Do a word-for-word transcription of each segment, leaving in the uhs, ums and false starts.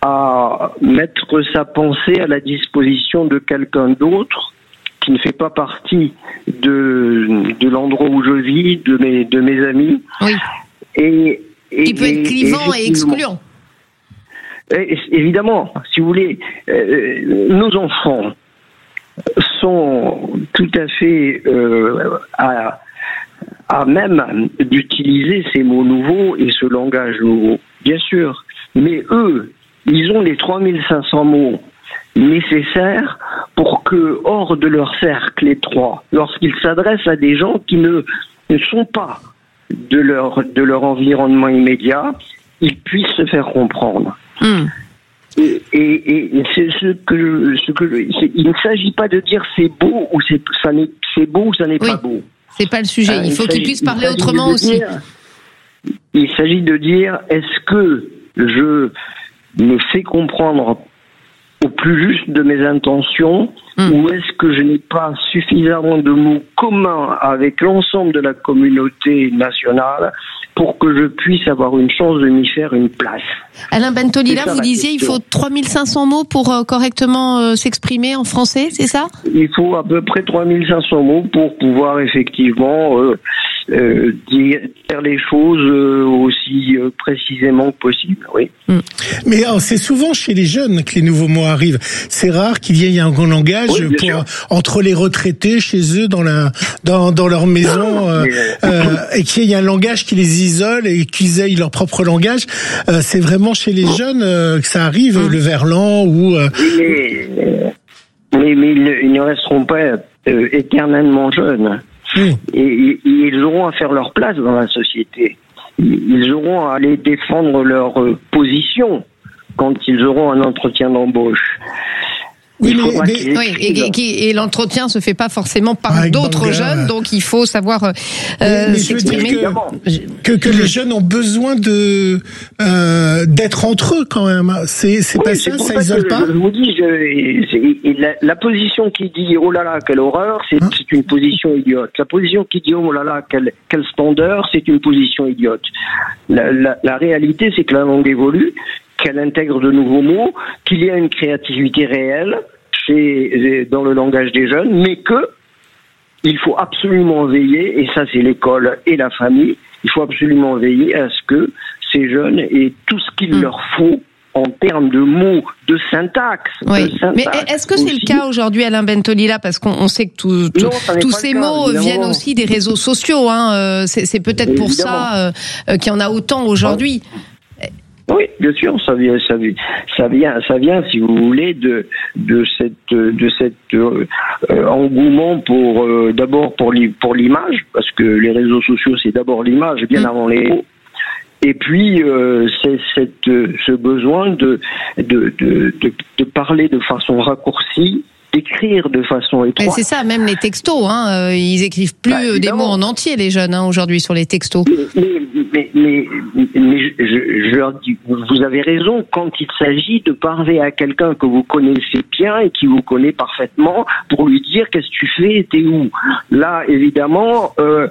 à mettre sa pensée à la disposition de quelqu'un d'autre qui ne fait pas partie de, de l'endroit où je vis, de mes, de mes amis. Oui. Et, et, qui peut être clivant et, et excluant. Et, évidemment, si vous voulez, euh, nos enfants sont tout à fait euh, à, à même d'utiliser ces mots nouveaux et ce langage nouveau, bien sûr. Mais eux, ils ont les trois mille cinq cents mots nécessaires pour que, hors de leur cercle étroit, lorsqu'ils s'adressent à des gens qui ne, ne sont pas de leur, de leur environnement immédiat, ils puissent se faire comprendre. Mmh. Et, et, et c'est ce que, ce que c'est, il ne s'agit pas de dire c'est beau ou c'est, ça n'est, c'est beau ou ça n'est oui, pas beau. C'est pas le sujet. Il faut euh, il qu'ils puissent parler autrement aussi. Dire, il s'agit de dire est-ce que je me fais comprendre au plus juste de mes intentions mmh. ou est-ce que je n'ai pas suffisamment de mots communs avec l'ensemble de la communauté nationale pour que je puisse avoir une chance de m'y faire une place. Alain Bentolila, vous disiez il faut trois mille cinq cents mots pour euh, correctement euh, s'exprimer en français, c'est ça ? Il faut à peu près trois mille cinq cents mots pour pouvoir effectivement euh, euh, dire les choses euh, aussi euh, précisément que possible, oui. Mm. Mais alors, c'est souvent chez les jeunes que les nouveaux mots arrivent. C'est rare qu'il y ait un grand langage oui, pour, entre les retraités chez eux dans la dans dans leur maison euh, euh, et qu'il y ait un langage qui les isole et qu'ils aient leur propre langage. Euh, c'est vraiment chez les jeunes euh, que ça arrive, mmh. le verlan ou. Euh... Mais, mais, mais ils, ils ne resteront pas euh, éternellement jeunes. Mmh. Et, et ils auront à faire leur place dans la société. Ils auront à aller défendre leur euh, position quand ils auront un entretien d'embauche. Oui, mais, mais, oui, et, et, et l'entretien se fait pas forcément par Avec d'autres Banga. jeunes, donc il faut savoir euh, mais, mais s'exprimer. Que, que, que les jeunes ont besoin de euh, d'être entre eux quand même. C'est c'est oui, pas c'est ça, ça isole pas. Je vous dis, je, la, la position qui dit oh là là quelle horreur, c'est, hein? c'est une position idiote. La position qui dit oh là là quelle quelle splendeur, c'est une position idiote. La, la, la réalité, c'est que la langue évolue, qu'elle intègre de nouveaux mots, qu'il y a une créativité réelle chez, dans le langage des jeunes, mais que il faut absolument veiller, et ça c'est l'école et la famille, il faut absolument veiller à ce que ces jeunes aient tout ce qu'il mmh. leur faut en termes de mots, de syntaxe. Oui. De syntaxe mais est-ce que c'est aussi. le cas aujourd'hui, Alain Bentolila, parce qu'on on sait que tout, tout, non, tous ces mots cas, viennent aussi des réseaux sociaux. Hein. C'est, c'est peut-être évidemment. pour ça euh, qu'il y en a autant aujourd'hui. Oui, bien sûr, ça vient, ça vient, ça vient, ça vient, si vous voulez, de de cette de cette euh, engouement pour euh, d'abord pour li, pour l'image, parce que les réseaux sociaux c'est d'abord l'image, bien mmh. avant les mots. Et puis euh, c'est cette ce besoin de de, de de de parler de façon raccourcie, d'écrire de façon étroite. Mais c'est ça, même les textos, hein, euh, ils écrivent plus bah, des mots en entier, les jeunes, hein, aujourd'hui, sur les textos. Mais, mais, mais, mais, mais je, je leur dis, vous avez raison, quand il s'agit de parler à quelqu'un que vous connaissez bien et qui vous connaît parfaitement, pour lui dire qu'est-ce que tu fais, t'es où. Là, évidemment, euh,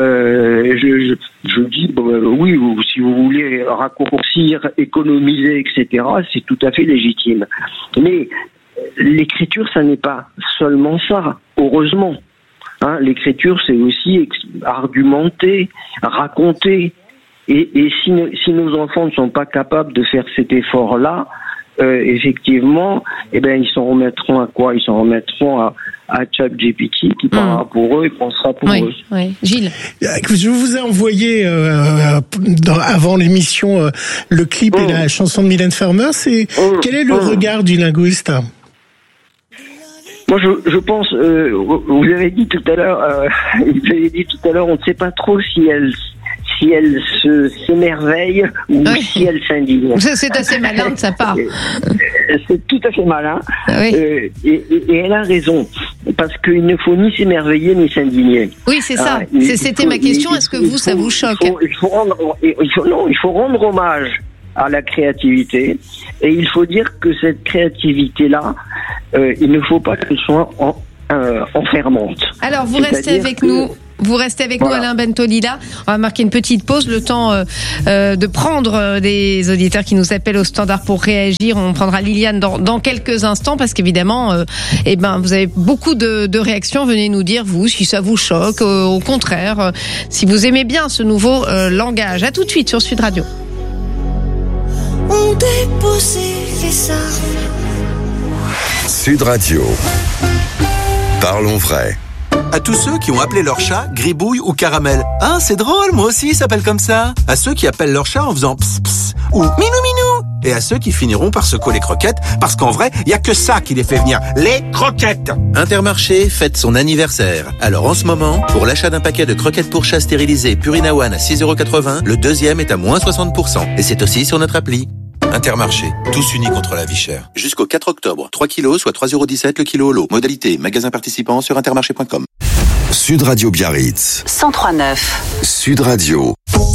euh, je, je, je dis, bon, euh, oui, si vous voulez raccourcir, économiser, et cetera, c'est tout à fait légitime. Mais l'écriture, ça n'est pas seulement ça, heureusement. Hein, l'écriture, c'est aussi ex- argumenter, raconter. Et, et si, ne, si nos enfants ne sont pas capables de faire cet effort-là, euh, effectivement, eh ben, ils s'en remettront à quoi ? Ils s'en remettront à, à ChatGPT qui parlera mmh. pour eux et pensera pour oui, eux. Oui. Gilles ? Je vous ai envoyé euh, dans, avant l'émission euh, le clip mmh. et la chanson de Mylène Farmer. C'est, mmh. Quel est le mmh. regard du linguiste ? Moi, je, je pense, euh, vous avez dit tout à l'heure, euh, vous avez dit tout à l'heure, on ne sait pas trop si elle, si elle se s'émerveille ou oui. si elle s'indigne. C'est assez malin de sa part. C'est tout à fait malin. Oui. Euh, et, et elle a raison, parce qu'il ne faut ni s'émerveiller ni s'indigner. Oui, c'est ça. Ah, C'était faut, ma question. Est-ce que vous, faut, ça vous choque ? il faut, il faut rendre, il faut, non, il faut rendre hommage à la créativité, et il faut dire que cette créativité-là, euh, il ne faut pas qu'elle soit en, euh, enfermante. Alors, vous restez avec que... nous. Vous restez avec Voilà. nous, Alain Bentolila. On va marquer une petite pause, le temps euh, euh, de prendre euh, des auditeurs qui nous appellent au standard pour réagir. On prendra Liliane dans, dans quelques instants parce qu'évidemment, euh, eh ben, vous avez beaucoup de, de réactions. Venez nous dire, vous, si ça vous choque, euh, au contraire, euh, si vous aimez bien ce nouveau euh, langage. À tout de suite sur Sud Radio. On déposait les armes. Sud Radio. Parlons vrai. À tous ceux qui ont appelé leur chat Gribouille ou Caramel. Ah, c'est drôle, moi aussi, il s'appelle comme ça. À ceux qui appellent leur chat en faisant ps ps ou minou minou. Et à ceux qui finiront par se coller croquettes, parce qu'en vrai, il y a que ça qui les fait venir, les croquettes. Intermarché fête son anniversaire. Alors en ce moment, pour l'achat d'un paquet de croquettes pour chat stérilisées Purina One à six euros quatre-vingts, le deuxième est à moins soixante pour cent. Et c'est aussi sur notre appli. Intermarché, tous unis contre la vie chère. Jusqu'au quatre octobre, trois kilos, soit trois euros dix-sept le kilo au lot. Modalité, magasin participant sur intermarché point com. Sud Radio Biarritz. cent trois neuf. Sud Radio.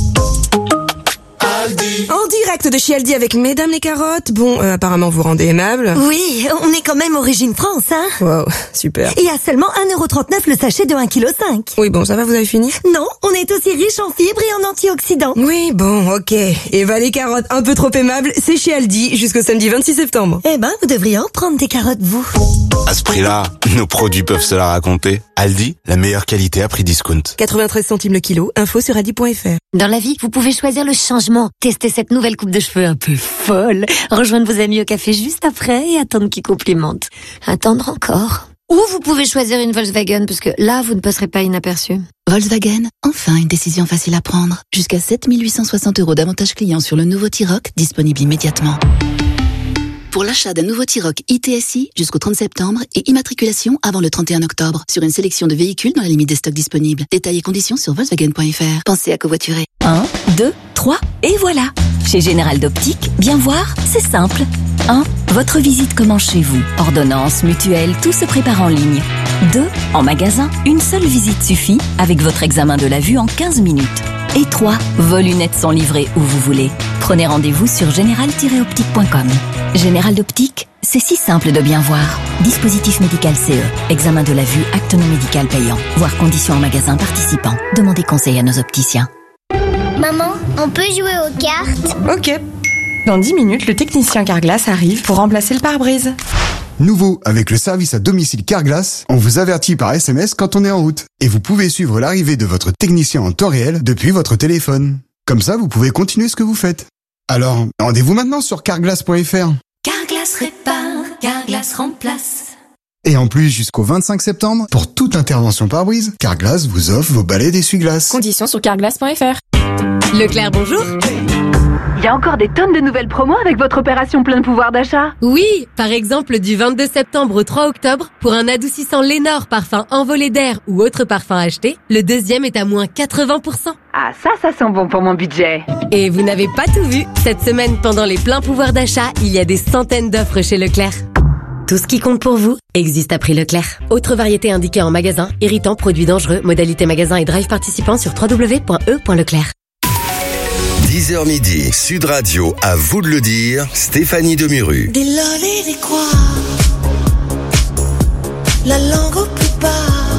En direct de chez Aldi avec Mesdames les carottes. Bon, euh, apparemment vous rendez aimable. Oui, on est quand même origine France, hein. Wow, super. Et à seulement un euro trente-neuf le sachet de un virgule cinq kilos. Oui, bon, ça va, vous avez fini? Non, on est aussi riche en fibres et en antioxydants. Oui, bon, ok. Eva les carottes, un peu trop aimable, c'est chez Aldi jusqu'au samedi vingt-six septembre. Eh ben, vous devriez en prendre des carottes, vous. À ce prix-là, nos produits peuvent se la raconter. Aldi, la meilleure qualité à prix discount. quatre-vingt-treize centimes le kilo, info sur aldi point f r. Dans la vie, vous pouvez choisir le changement. Tester cette nouvelle coupe de cheveux un peu folle. Rejoindre vos amis au café juste après et attendre qu'ils complimentent. Attendre encore. Ou vous pouvez choisir une Volkswagen parce que là, vous ne passerez pas inaperçu. Volkswagen, enfin une décision facile à prendre. Jusqu'à sept mille huit cent soixante euros d'avantages clients sur le nouveau T-Roc, disponible immédiatement. Pour l'achat d'un nouveau T-Roc I T S I jusqu'au trente septembre et immatriculation avant le trente et un octobre sur une sélection de véhicules dans la limite des stocks disponibles. Détails et conditions sur volkswagen point f r. Pensez à covoiturer. un, deux, trois, et voilà. Chez Général d'Optique, bien voir, c'est simple. un. Votre visite commence chez vous. Ordonnance, mutuelle, tout se prépare en ligne. deux. En magasin, une seule visite suffit avec votre examen de la vue en quinze minutes. Et trois. Vos lunettes sont livrées où vous voulez. Prenez rendez-vous sur général tiret optique point com. Général d'Optique, c'est si simple de bien voir. Dispositif médical C E. Examen de la vue, acte non médical payant. Voir conditions en magasin participant. Demandez conseil à nos opticiens. Maman, on peut jouer aux cartes? Ok. Dans dix minutes, le technicien Carglass arrive pour remplacer le pare-brise. Nouveau, avec le service à domicile Carglass, on vous avertit par S M S quand on est en route. Et vous pouvez suivre l'arrivée de votre technicien en temps réel depuis votre téléphone. Comme ça, vous pouvez continuer ce que vous faites. Alors, rendez-vous maintenant sur carglass point f r. Carglass répare, Carglass remplace. Et en plus, jusqu'au vingt-cinq septembre, pour toute intervention pare-brise, Carglass vous offre vos balais d'essuie-glace. Conditions sur carglass point f r. Leclerc, bonjour. Il y a encore des tonnes de nouvelles promos avec votre opération plein pouvoir d'achat. Oui, par exemple du vingt-deux septembre au trois octobre, pour un adoucissant Lénore parfum envolé d'air ou autre parfum acheté, le deuxième est à moins quatre-vingts pour cent. Ah ça, ça sent bon pour mon budget. Et vous n'avez pas tout vu. Cette semaine, pendant les pleins pouvoirs d'achat, il y a des centaines d'offres chez Leclerc. Tout ce qui compte pour vous existe à prix Leclerc. Autre variété indiquée en magasin, irritant, produits dangereux, modalité magasin et drive participant sur w w w point e point leclerc. dix heures midi, Sud Radio, à vous de le dire, Stéphanie Demuru. Des lol et des quoi, la langue au plus bas,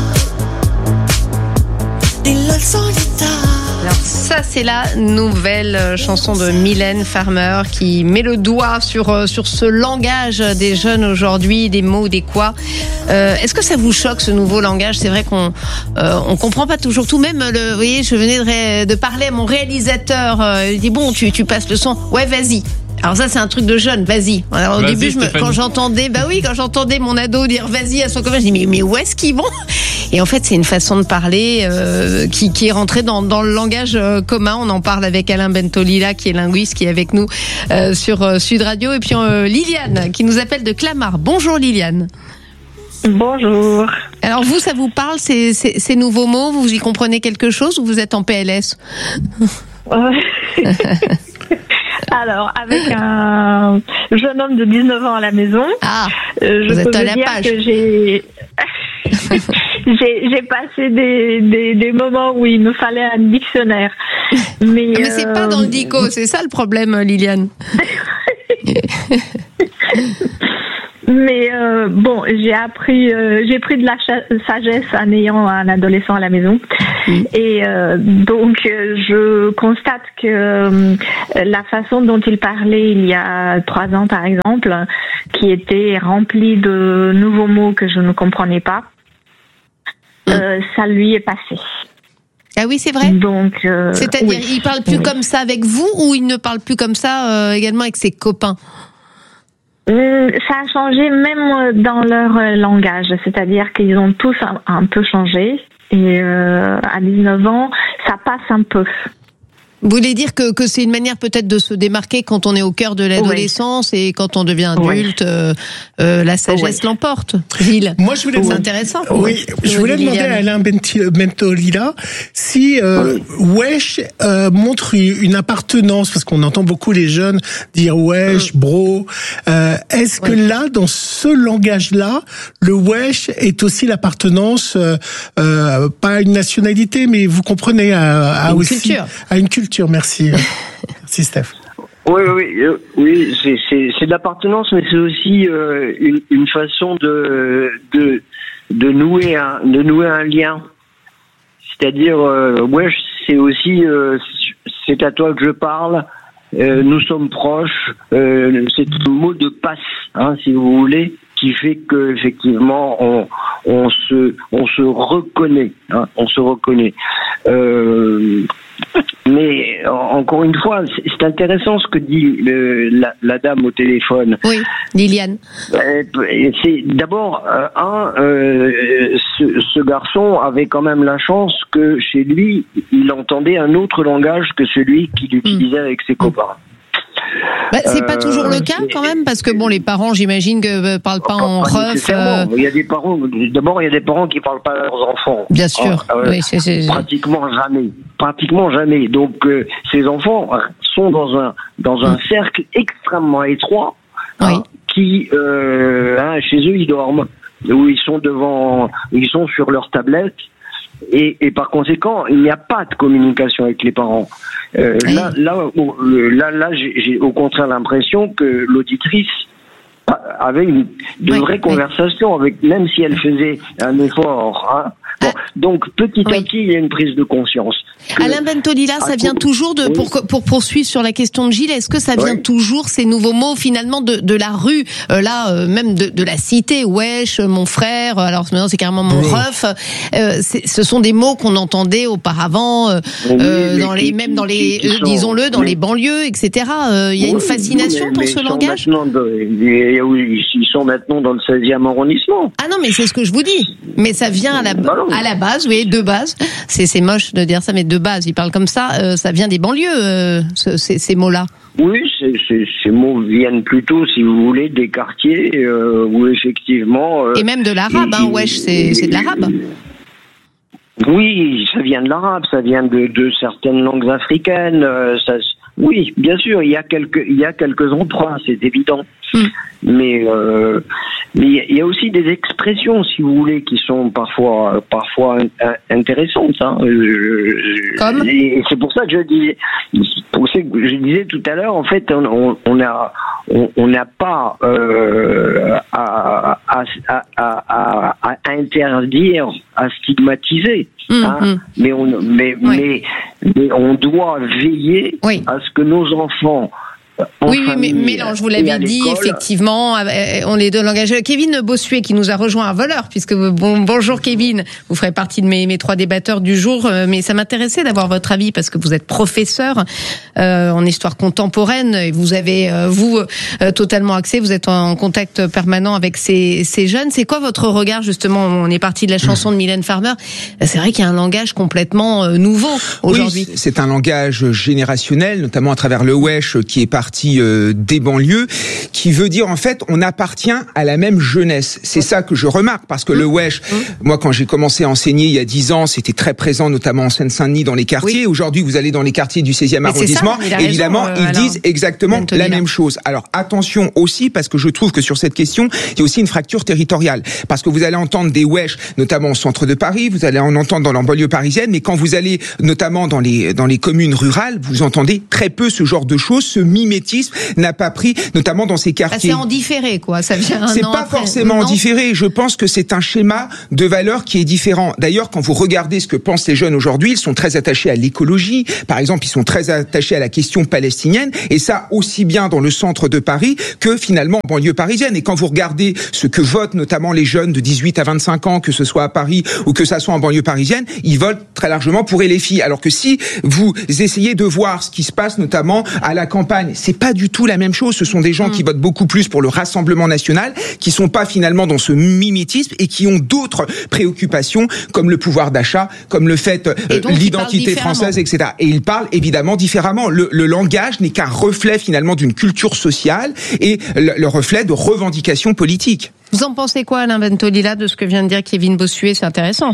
des lol sans guitare. Alors ça, c'est la nouvelle chanson de Mylène Farmer qui met le doigt sur, sur ce langage des jeunes aujourd'hui, des mots, des quoi. Euh, est-ce que ça vous choque, ce nouveau langage? C'est vrai qu'on euh, on comprend pas toujours tout. Même, le, vous voyez, je venais de, ré, de parler à mon réalisateur. Euh, il dit, bon, tu, tu passes le son. Ouais, vas-y. Alors ça, c'est un truc de jeune, vas-y. Alors au vas-y, début, je me, quand j'entendais, bah oui, quand j'entendais mon ado dire vas-y à son copain, je dis mais, mais où est-ce qu'ils vont? Et en fait, c'est une façon de parler euh, qui, qui est rentrée dans, dans le langage euh, commun. On en parle avec Alain Bentolila, qui est linguiste, qui est avec nous euh, sur euh, Sud Radio. Et puis euh, Liliane, qui nous appelle de Clamart. Bonjour Liliane. Bonjour. Alors vous, ça vous parle, ces, ces, ces nouveaux mots? Vous y comprenez quelque chose ou vous êtes en P L S? Alors, avec un jeune homme de dix-neuf ans à la maison, ah, euh, je peux vous dire page. que j'ai... j'ai, j'ai passé des, des, des moments où il me fallait un dictionnaire. Mais, mais c'est euh... pas dans le dico, c'est ça le problème, Liliane. Mais euh, bon, j'ai appris, euh, j'ai pris de la cha- sagesse en ayant un adolescent à la maison, mmh. et euh, donc euh, je constate que euh, la façon dont il parlait il y a trois ans, par exemple, qui était remplie de nouveaux mots que je ne comprenais pas, mmh. euh, ça lui est passé. Ah oui, c'est vrai. Donc, euh, c'est-à-dire, oui. il parle plus oui. comme ça avec vous, ou il ne parle plus comme ça euh, également avec ses copains? Ça a changé même dans leur langage, c'est-à-dire qu'ils ont tous un, un peu changé, et euh, à dix-neuf ans, ça passe un peu. Vous voulez dire que, que c'est une manière peut-être de se démarquer quand on est au cœur de l'adolescence, oui. et quand on devient adulte, oui. euh, euh, la sagesse oui. l'emporte. Gilles, moi je voulais, c'est intéressant. Oui, vous. je voulais demander à Alain Bentolila si euh, oui. wesh euh, montre une appartenance, parce qu'on entend beaucoup les jeunes dire wesh, bro. Euh, est-ce oui. que là, dans ce langage-là, le wesh est aussi l'appartenance, euh, euh, pas à une nationalité, mais vous comprenez, à, à une aussi culture. à une culture. Merci, merci Steph. Oui, oui, euh, oui, c'est, c'est, c'est de l'appartenance, mais c'est aussi euh, une, une façon de, de, de nouer un, de nouer un lien. C'est-à-dire, euh, ouais, c'est aussi, euh, c'est à toi que je parle. Euh, nous sommes proches. Euh, c'est un mot de passe, hein, si vous voulez, qui fait que effectivement on, on se, on se reconnaît, hein, on se reconnaît. Euh, Mais encore une fois, c'est intéressant ce que dit le, la, la dame au téléphone. Oui, Liliane. C'est d'abord euh, un, euh, ce, ce garçon avait quand même la chance que chez lui, il entendait un autre langage que celui qu'il utilisait mmh. avec ses copains. Bah, c'est euh, pas toujours le cas quand même, parce que bon, les parents, j'imagine que euh, parlent pas, pas en ref. Euh... Il y a des parents. D'abord, il y a des parents qui parlent pas à leurs enfants. Bien sûr. Euh, oui, c'est, c'est... Pratiquement jamais. Pratiquement jamais. Donc, euh, ces enfants sont dans un dans un mmh. cercle extrêmement étroit, oui. hein, qui euh, hein, chez eux ils dorment, où ils sont devant, ils sont sur leur tablette. Et, et par conséquent, il n'y a pas de communication avec les parents. Euh, oui. Là, là, là, là, j'ai, j'ai au contraire l'impression que l'auditrice avait une, de oui, vraies oui. conversations avec, même si elle faisait un effort. Hein. Bon, ah. Donc petit à oui. petit, il y a une prise de conscience. Que, Alain Bentolila, ça vient toujours de, pour, pour poursuivre sur la question de Gilles, est-ce que ça vient oui. toujours, ces nouveaux mots, finalement, de, de la rue, euh, là, euh, même de, de la cité, wesh, mon frère, alors maintenant c'est carrément mon oui. ref, euh, c'est, ce sont des mots qu'on entendait auparavant, euh, oui, euh, dans les, même dans les, euh, sont, disons-le, dans mais, les banlieues, et cetera. Euh, il y a oui, une fascination pour ce langage? De, ils sont maintenant dans le seizième arrondissement. Ah non, mais c'est ce que je vous dis. Mais ça vient à la, à la base, oui, de base. C'est, c'est moche de dire ça, mais de base, ils parlent comme ça. Euh, ça vient des banlieues, euh, ce, ces, ces mots-là. Oui, c'est, c'est, ces mots viennent plutôt, si vous voulez, des quartiers euh, où effectivement. Euh, Et même de l'arabe, hein, wesh, c'est, c'est de l'arabe. Oui, ça vient de l'arabe, ça vient de, de certaines langues africaines. Euh, ça, oui, bien sûr, il y a quelques, il y a quelques emprunts, c'est évident. Mm. Mais euh, mais il y a aussi des expressions, si vous voulez, qui sont parfois parfois intéressantes. Hein. Comme et c'est pour ça que je disais, pour ça que je disais tout à l'heure, en fait, on, on a on n'a pas euh, à, à, à, à, à interdire, à stigmatiser. Mmh, hein, mmh. mais, on, mais, oui. mais, mais on doit veiller oui. à ce que nos enfants Oui, oui, mais Mélange, vous l'avez dit, effectivement, on est de langage. Kevin Bossuet qui nous a rejoint à Voleurs, puisque bon, bonjour Kevin, vous ferez partie de mes, mes trois débatteurs du jour, mais ça m'intéressait d'avoir votre avis parce que vous êtes professeur euh, en histoire contemporaine et vous avez, euh, vous, euh, totalement axé, vous êtes en contact permanent avec ces, ces jeunes. C'est quoi votre regard, justement? On est parti de la chanson de Mylène Farmer. C'est vrai qu'il y a un langage complètement euh, nouveau aujourd'hui. Oui, c'est un langage générationnel, notamment à travers le wesh qui est parti euh, des banlieues, qui veut dire en fait on appartient à la même jeunesse. C'est ça que je remarque, parce que mmh. le wesh, mmh. moi quand j'ai commencé à enseigner il y a dix ans, c'était très présent notamment en Seine-Saint-Denis dans les quartiers. Oui. Aujourd'hui vous allez dans les quartiers du seizième arrondissement, ça, évidemment raison, euh, ils disent exactement la même chose. Alors attention aussi, parce que je trouve que sur cette question il y a aussi une fracture territoriale, parce que vous allez entendre des wesh notamment au centre de Paris, vous allez en entendre dans la banlieue parisienne, mais quand vous allez notamment dans les dans les communes rurales, vous entendez très peu ce genre de choses, ce mimétisme mimétisme n'a pas pris, notamment dans ces quartiers. Ah, c'est en différé, quoi. Ça vient un C'est an pas après. forcément Non. en différé. Je pense que c'est un schéma de valeurs qui est différent. D'ailleurs, quand vous regardez ce que pensent les jeunes aujourd'hui, ils sont très attachés à l'écologie. Par exemple, ils sont très attachés à la question palestinienne. Et ça, aussi bien dans le centre de Paris que finalement en banlieue parisienne. Et quand vous regardez ce que votent notamment les jeunes de dix-huit à vingt-cinq ans, que ce soit à Paris ou que ça soit en banlieue parisienne, ils votent très largement pour L F I. Alors que si vous essayez de voir ce qui se passe notamment à la campagne, c'est pas du tout la même chose. Ce sont des gens mmh. qui votent beaucoup plus pour le Rassemblement national, qui sont pas finalement dans ce mimétisme et qui ont d'autres préoccupations comme le pouvoir d'achat, comme le fait euh, l'identité française, et cetera. Et ils parlent évidemment différemment. Le, le langage n'est qu'un reflet finalement d'une culture sociale et le, le reflet de revendications politiques. Vous en pensez quoi, Alain Bentolila, de ce que vient de dire Kevin Bossuet? C'est intéressant.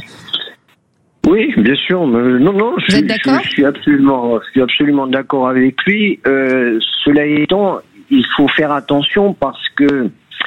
Oui, bien sûr. Mais non, non, je, Vous êtes d'accord? je, je suis absolument, je suis absolument d'accord avec lui. Euh, cela étant, il faut faire attention parce que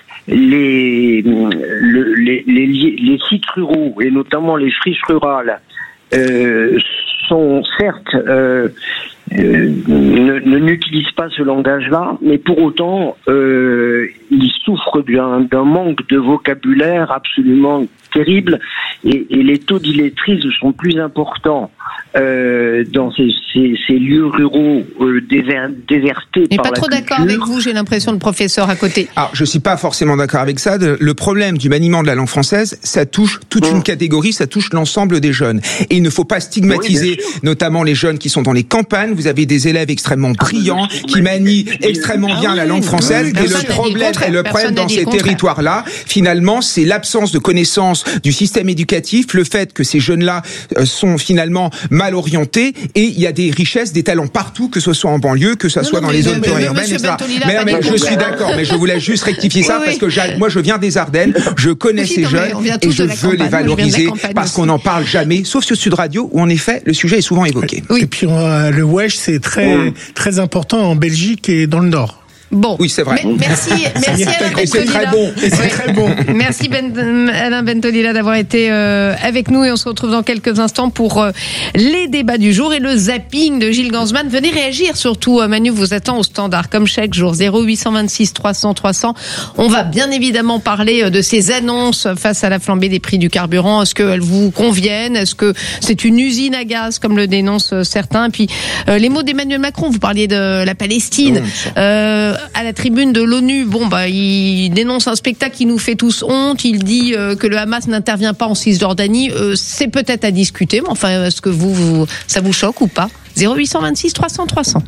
les, le, les, les, les sites ruraux et notamment les friches rurales euh, sont certes euh, euh, ne, ne n'utilisent pas ce langage-là, mais pour autant euh, ils souffrent d'un, d'un manque de vocabulaire absolument terrible et, et les taux d'illettrisme sont plus importants euh, dans ces, ces, ces lieux ruraux euh, déver, désertés Et par pas la trop culture. d'accord avec vous, j'ai l'impression, de professeur à côté. Alors, je suis pas forcément d'accord avec ça. Le problème du maniement de la langue française, ça touche toute mmh. une catégorie, ça touche l'ensemble des jeunes. Et il ne faut pas stigmatiser oui, notamment les jeunes qui sont dans les campagnes. Vous avez des élèves extrêmement brillants, ah, qui manient extrêmement ah, bien oui, la langue française. Oui, et le problème, et le problème dans ces territoires-là, finalement, c'est l'absence de connaissance du système éducatif, le fait que ces jeunes-là sont finalement mal orientés, et il y a des richesses, des talents partout, que ce soit en banlieue, que ce soit non, dans les zones périurbaines, et cetera. Mais, mais je suis d'accord, mais je voulais juste rectifier ça oui, parce que j'ai, moi je viens des Ardennes, je connais oui, ces non, jeunes et je veux campagne, les valoriser parce qu'on n'en parle jamais, sauf sur Sud Radio où en effet le sujet est souvent évoqué. Oui. Et puis euh, le wesh c'est très oui. très important en Belgique et dans le Nord. Bon. Oui, c'est vrai. Mais, merci, merci Alain Bentolila. Et c'est très bon. Et c'est très bon. Merci ben, Alain Bentolila d'avoir été euh, avec nous et on se retrouve dans quelques instants pour euh, les débats du jour et le zapping de Gilles Gansman. Venez réagir surtout. Manu vous attend au standard comme chaque jour. zéro huit cent vingt-six trois cents trois cents. On va bien évidemment parler de ces annonces face à la flambée des prix du carburant. Est-ce qu'elles vous conviennent? Est-ce que c'est une usine à gaz comme le dénoncent certains? Puis euh, les mots d'Emmanuel Macron. Vous parliez de la Palestine. Euh, à la tribune de l'ONU, bon bah il dénonce un spectacle qui nous fait tous honte. Il dit euh, que le Hamas n'intervient pas en Cisjordanie. Euh, c'est peut-être à discuter, mais enfin, est-ce que vous, vous ça vous choque ou pas? zéro huit cent vingt-six trois cents trois cents.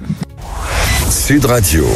Sud Radio.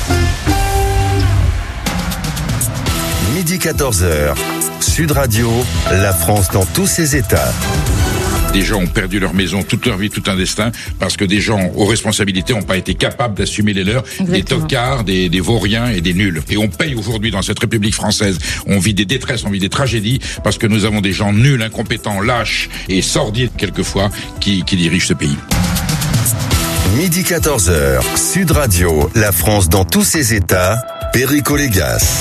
Midi quatorze heures. Sud Radio, la France dans tous ses états. Des gens ont perdu leur maison, toute leur vie, tout un destin, parce que des gens aux responsabilités n'ont pas été capables d'assumer les leurs, Exactement. des tocards, des, des vauriens et des nuls. Et on paye aujourd'hui dans cette République française. On vit des détresses, on vit des tragédies, parce que nous avons des gens nuls, incompétents, lâches et sordides, quelquefois, qui, qui dirigent ce pays. Midi quatorze heures, Sud Radio, la France dans tous ses états, Perico Légas.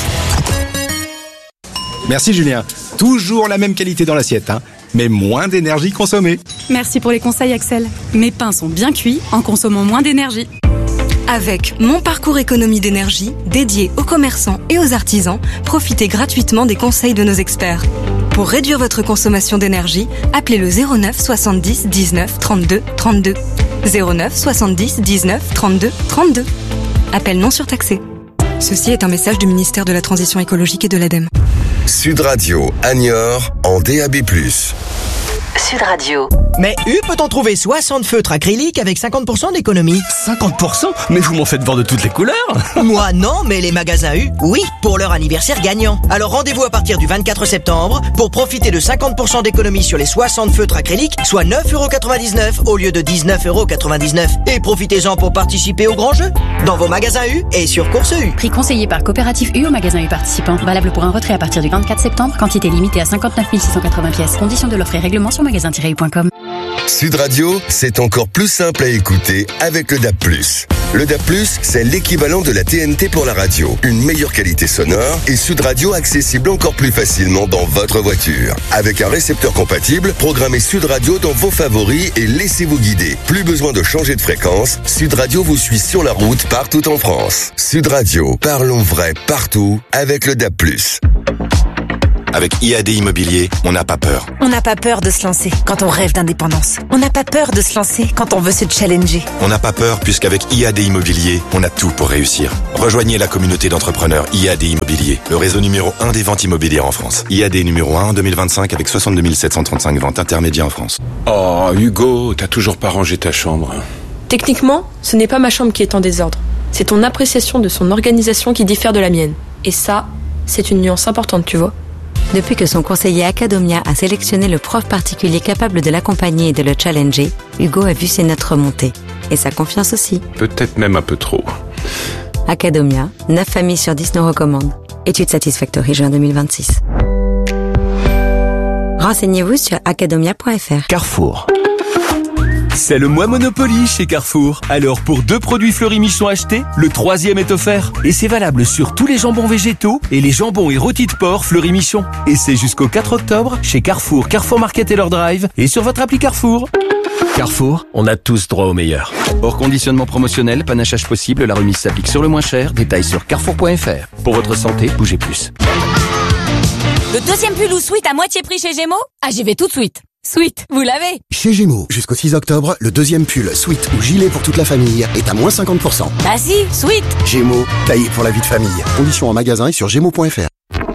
Merci Julien. Toujours la même qualité dans l'assiette, hein, mais moins d'énergie consommée. Merci pour les conseils Axel. Mes pains sont bien cuits en consommant moins d'énergie. Avec Mon Parcours Économie d'énergie, dédié aux commerçants et aux artisans, profitez gratuitement des conseils de nos experts. Pour réduire votre consommation d'énergie, appelez le zéro neuf soixante-dix dix-neuf trente-deux trente-deux. zéro neuf soixante-dix dix-neuf trente-deux trente-deux. Appel non surtaxé. Ceci est un message du ministère de la Transition écologique et de l'ADEME. Sud Radio, à Niort, en D A B plus. Sud Radio. Mais U peut-on trouver soixante feutres acryliques avec cinquante pour cent d'économie? cinquante pour cent? Mais vous m'en faites voir de toutes les couleurs. Moi non, mais les magasins U, oui, pour leur anniversaire gagnant. Alors rendez-vous à partir du vingt-quatre septembre pour profiter de cinquante pour cent d'économie sur les soixante feutres acryliques, soit neuf euros quatre-vingt-dix-neuf au lieu de dix-neuf euros quatre-vingt-dix-neuf. Et profitez-en pour participer au grand jeu dans vos magasins U et sur Course U. Prix conseillé par Coopérative U au magasin U participant. Valable pour un retrait à partir du vingt-quatre septembre. Quantité limitée à cinquante-neuf mille six cent quatre-vingts pièces. Conditions de l'offre et règlement sur magasin tiret u point com. Sud Radio, c'est encore plus simple à écouter avec le D A B plus. Le D A B plus, c'est l'équivalent de la T N T pour la radio. Une meilleure qualité sonore et Sud Radio accessible encore plus facilement dans votre voiture. Avec un récepteur compatible, programmez Sud Radio dans vos favoris et laissez-vous guider. Plus besoin de changer de fréquence, Sud Radio vous suit sur la route partout en France. Sud Radio, parlons vrai partout avec le D A B plus. Avec I A D Immobilier, on n'a pas peur. On n'a pas peur de se lancer quand on rêve d'indépendance. On n'a pas peur de se lancer quand on veut se challenger. On n'a pas peur puisqu'avec I A D Immobilier, on a tout pour réussir. Rejoignez la communauté d'entrepreneurs I A D Immobilier, le réseau numéro un des ventes immobilières en France. I A D numéro un en deux mille vingt-cinq avec soixante-deux mille sept cent trente-cinq ventes intermédiaires en France. Oh, Hugo, t'as toujours pas rangé ta chambre. Techniquement, ce n'est pas ma chambre qui est en désordre. C'est ton appréciation de son organisation qui diffère de la mienne. Et ça, c'est une nuance importante, tu vois. Depuis que son conseiller Acadomia a sélectionné le prof particulier capable de l'accompagner et de le challenger, Hugo a vu ses notes remonter. Et sa confiance aussi. Peut-être même un peu trop. Acadomia, neuf familles sur dix nous recommandent. Étude Satisfactory juin deux mille vingt-six. Renseignez-vous sur acadomia point f r. Carrefour. C'est le mois Monopoly chez Carrefour. Alors pour deux produits Fleury Michon achetés, le troisième est offert. Et c'est valable sur tous les jambons végétaux et les jambons et rôtis de porc Fleury Michon. Et c'est jusqu'au quatre octobre chez Carrefour, Carrefour Market et leur drive et sur votre appli Carrefour. Carrefour, on a tous droit au meilleur. Hors conditionnement promotionnel, panachage possible, la remise s'applique sur le moins cher. Détails sur carrefour point f r. Pour votre santé, bougez plus. Le deuxième pull ou sweat à moitié prix chez Gémeaux? Ah, j'y vais tout de suite. Sweat, vous l'avez? Chez Gémeaux, jusqu'au six octobre, le deuxième pull, sweat ou gilet pour toute la famille est à moins cinquante pour cent. Bah si, sweat. Gémeaux, taillé pour la vie de famille. Conditions en magasin et sur gémeaux point f r.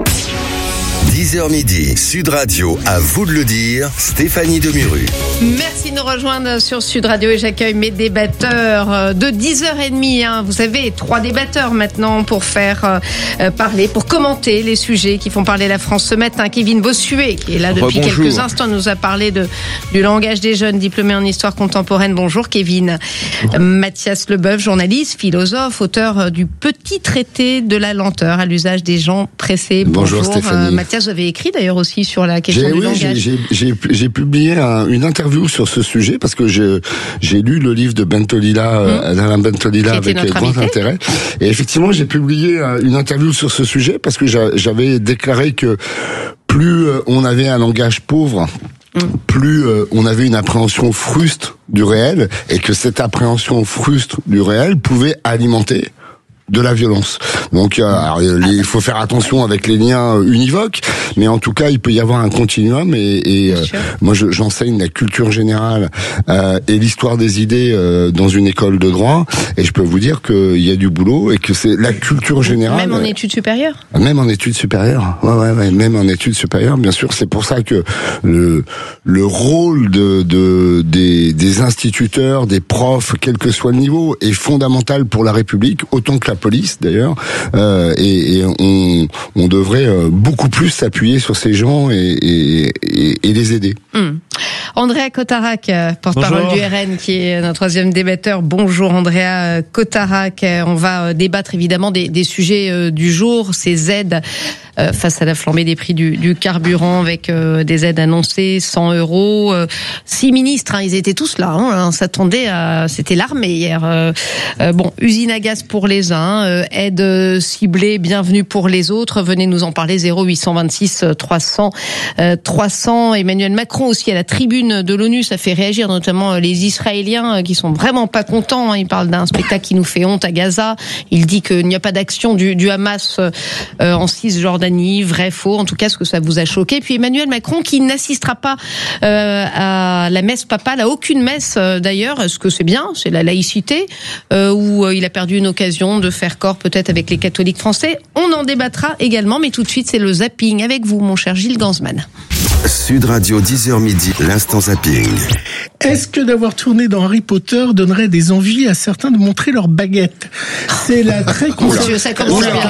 dix heures midi, Sud Radio, à vous de le dire, Stéphanie Demuru. Merci de nous rejoindre sur Sud Radio et j'accueille mes débatteurs de dix heures trente. Hein. Vous avez trois débatteurs maintenant pour faire euh, parler, pour commenter les sujets qui font parler la France ce matin. Kevin Bossuet, qui est là depuis Rebonjour. quelques instants, nous a parlé de, du langage des jeunes, diplômé en histoire contemporaine. Bonjour Kevin. Bonjour. Mathias Leboeuf, journaliste, philosophe, auteur du Petit traité de la lenteur à l'usage des gens pressés. Bonjour, Bonjour Stéphanie. Euh, Mathias, vous avez écrit d'ailleurs aussi sur la question j'ai, du oui, langage. J'ai, j'ai, j'ai publié un, une interview sur ce sujet parce que je, j'ai lu le livre de Bentolila, mmh. d'Alain Bentolila avec grand invité. intérêt. Et effectivement, j'ai publié une interview sur ce sujet parce que j'avais déclaré que plus on avait un langage pauvre, mmh. plus on avait une appréhension fruste du réel et que cette appréhension fruste du réel pouvait alimenter de la violence. Donc, euh, alors, il faut faire attention avec les liens univoques, mais en tout cas, il peut y avoir un continuum. Et, et euh, moi, je, j'enseigne la culture générale euh, et l'histoire des idées euh, dans une école de droit, et je peux vous dire qu'il y a du boulot et que c'est la culture générale. Même en études supérieures. Même en études supérieures. Ouais, ouais, ouais. Même en études supérieures, bien sûr. C'est pour ça que le le rôle de, de des, des instituteurs, des profs, quel que soit le niveau, est fondamental pour la République, autant que la police d'ailleurs, euh, et, et on, on devrait beaucoup plus s'appuyer sur ces gens et, et, et, et les aider. Mmh. Andrea Cotarac, porte-parole Bonjour. du R N, qui est notre troisième débatteur. Bonjour Andrea Cotarac. On va débattre évidemment des, des sujets du jour, ces aides euh, face à la flambée des prix du, du carburant, avec euh, des aides annoncées, cent euros. Euh, six ministres, hein, ils étaient tous là. Hein, on s'attendait à... C'était l'armée hier. Euh, euh, bon, usine à gaz pour les uns, euh, aide ciblée, bienvenue pour les autres. Venez nous en parler, zéro huit cent vingt-six trois cents trois cents. Emmanuel Macron aussi à la tribune de l'ONU, ça fait réagir notamment les Israéliens qui sont vraiment pas contents. Il parle d'un spectacle qui nous fait honte à Gaza. Il dit qu'il n'y a pas d'action du, du Hamas euh, en Cisjordanie. Vrai, faux. En tout cas, ce que ça vous a choqué. Puis Emmanuel Macron qui n'assistera pas euh, à la messe papale, à aucune messe euh, d'ailleurs. Est-ce que c'est bien? C'est la laïcité euh, où euh, il a perdu une occasion de faire corps peut-être avec les catholiques français. On en débattra également, mais tout de suite c'est le zapping avec vous, mon cher Gilles Gansman. Sud Radio, dix heures midi, l'instant zapping. Est-ce que d'avoir tourné dans Harry Potter donnerait des envies à certains de montrer leur baguette? C'est la très conservatrice.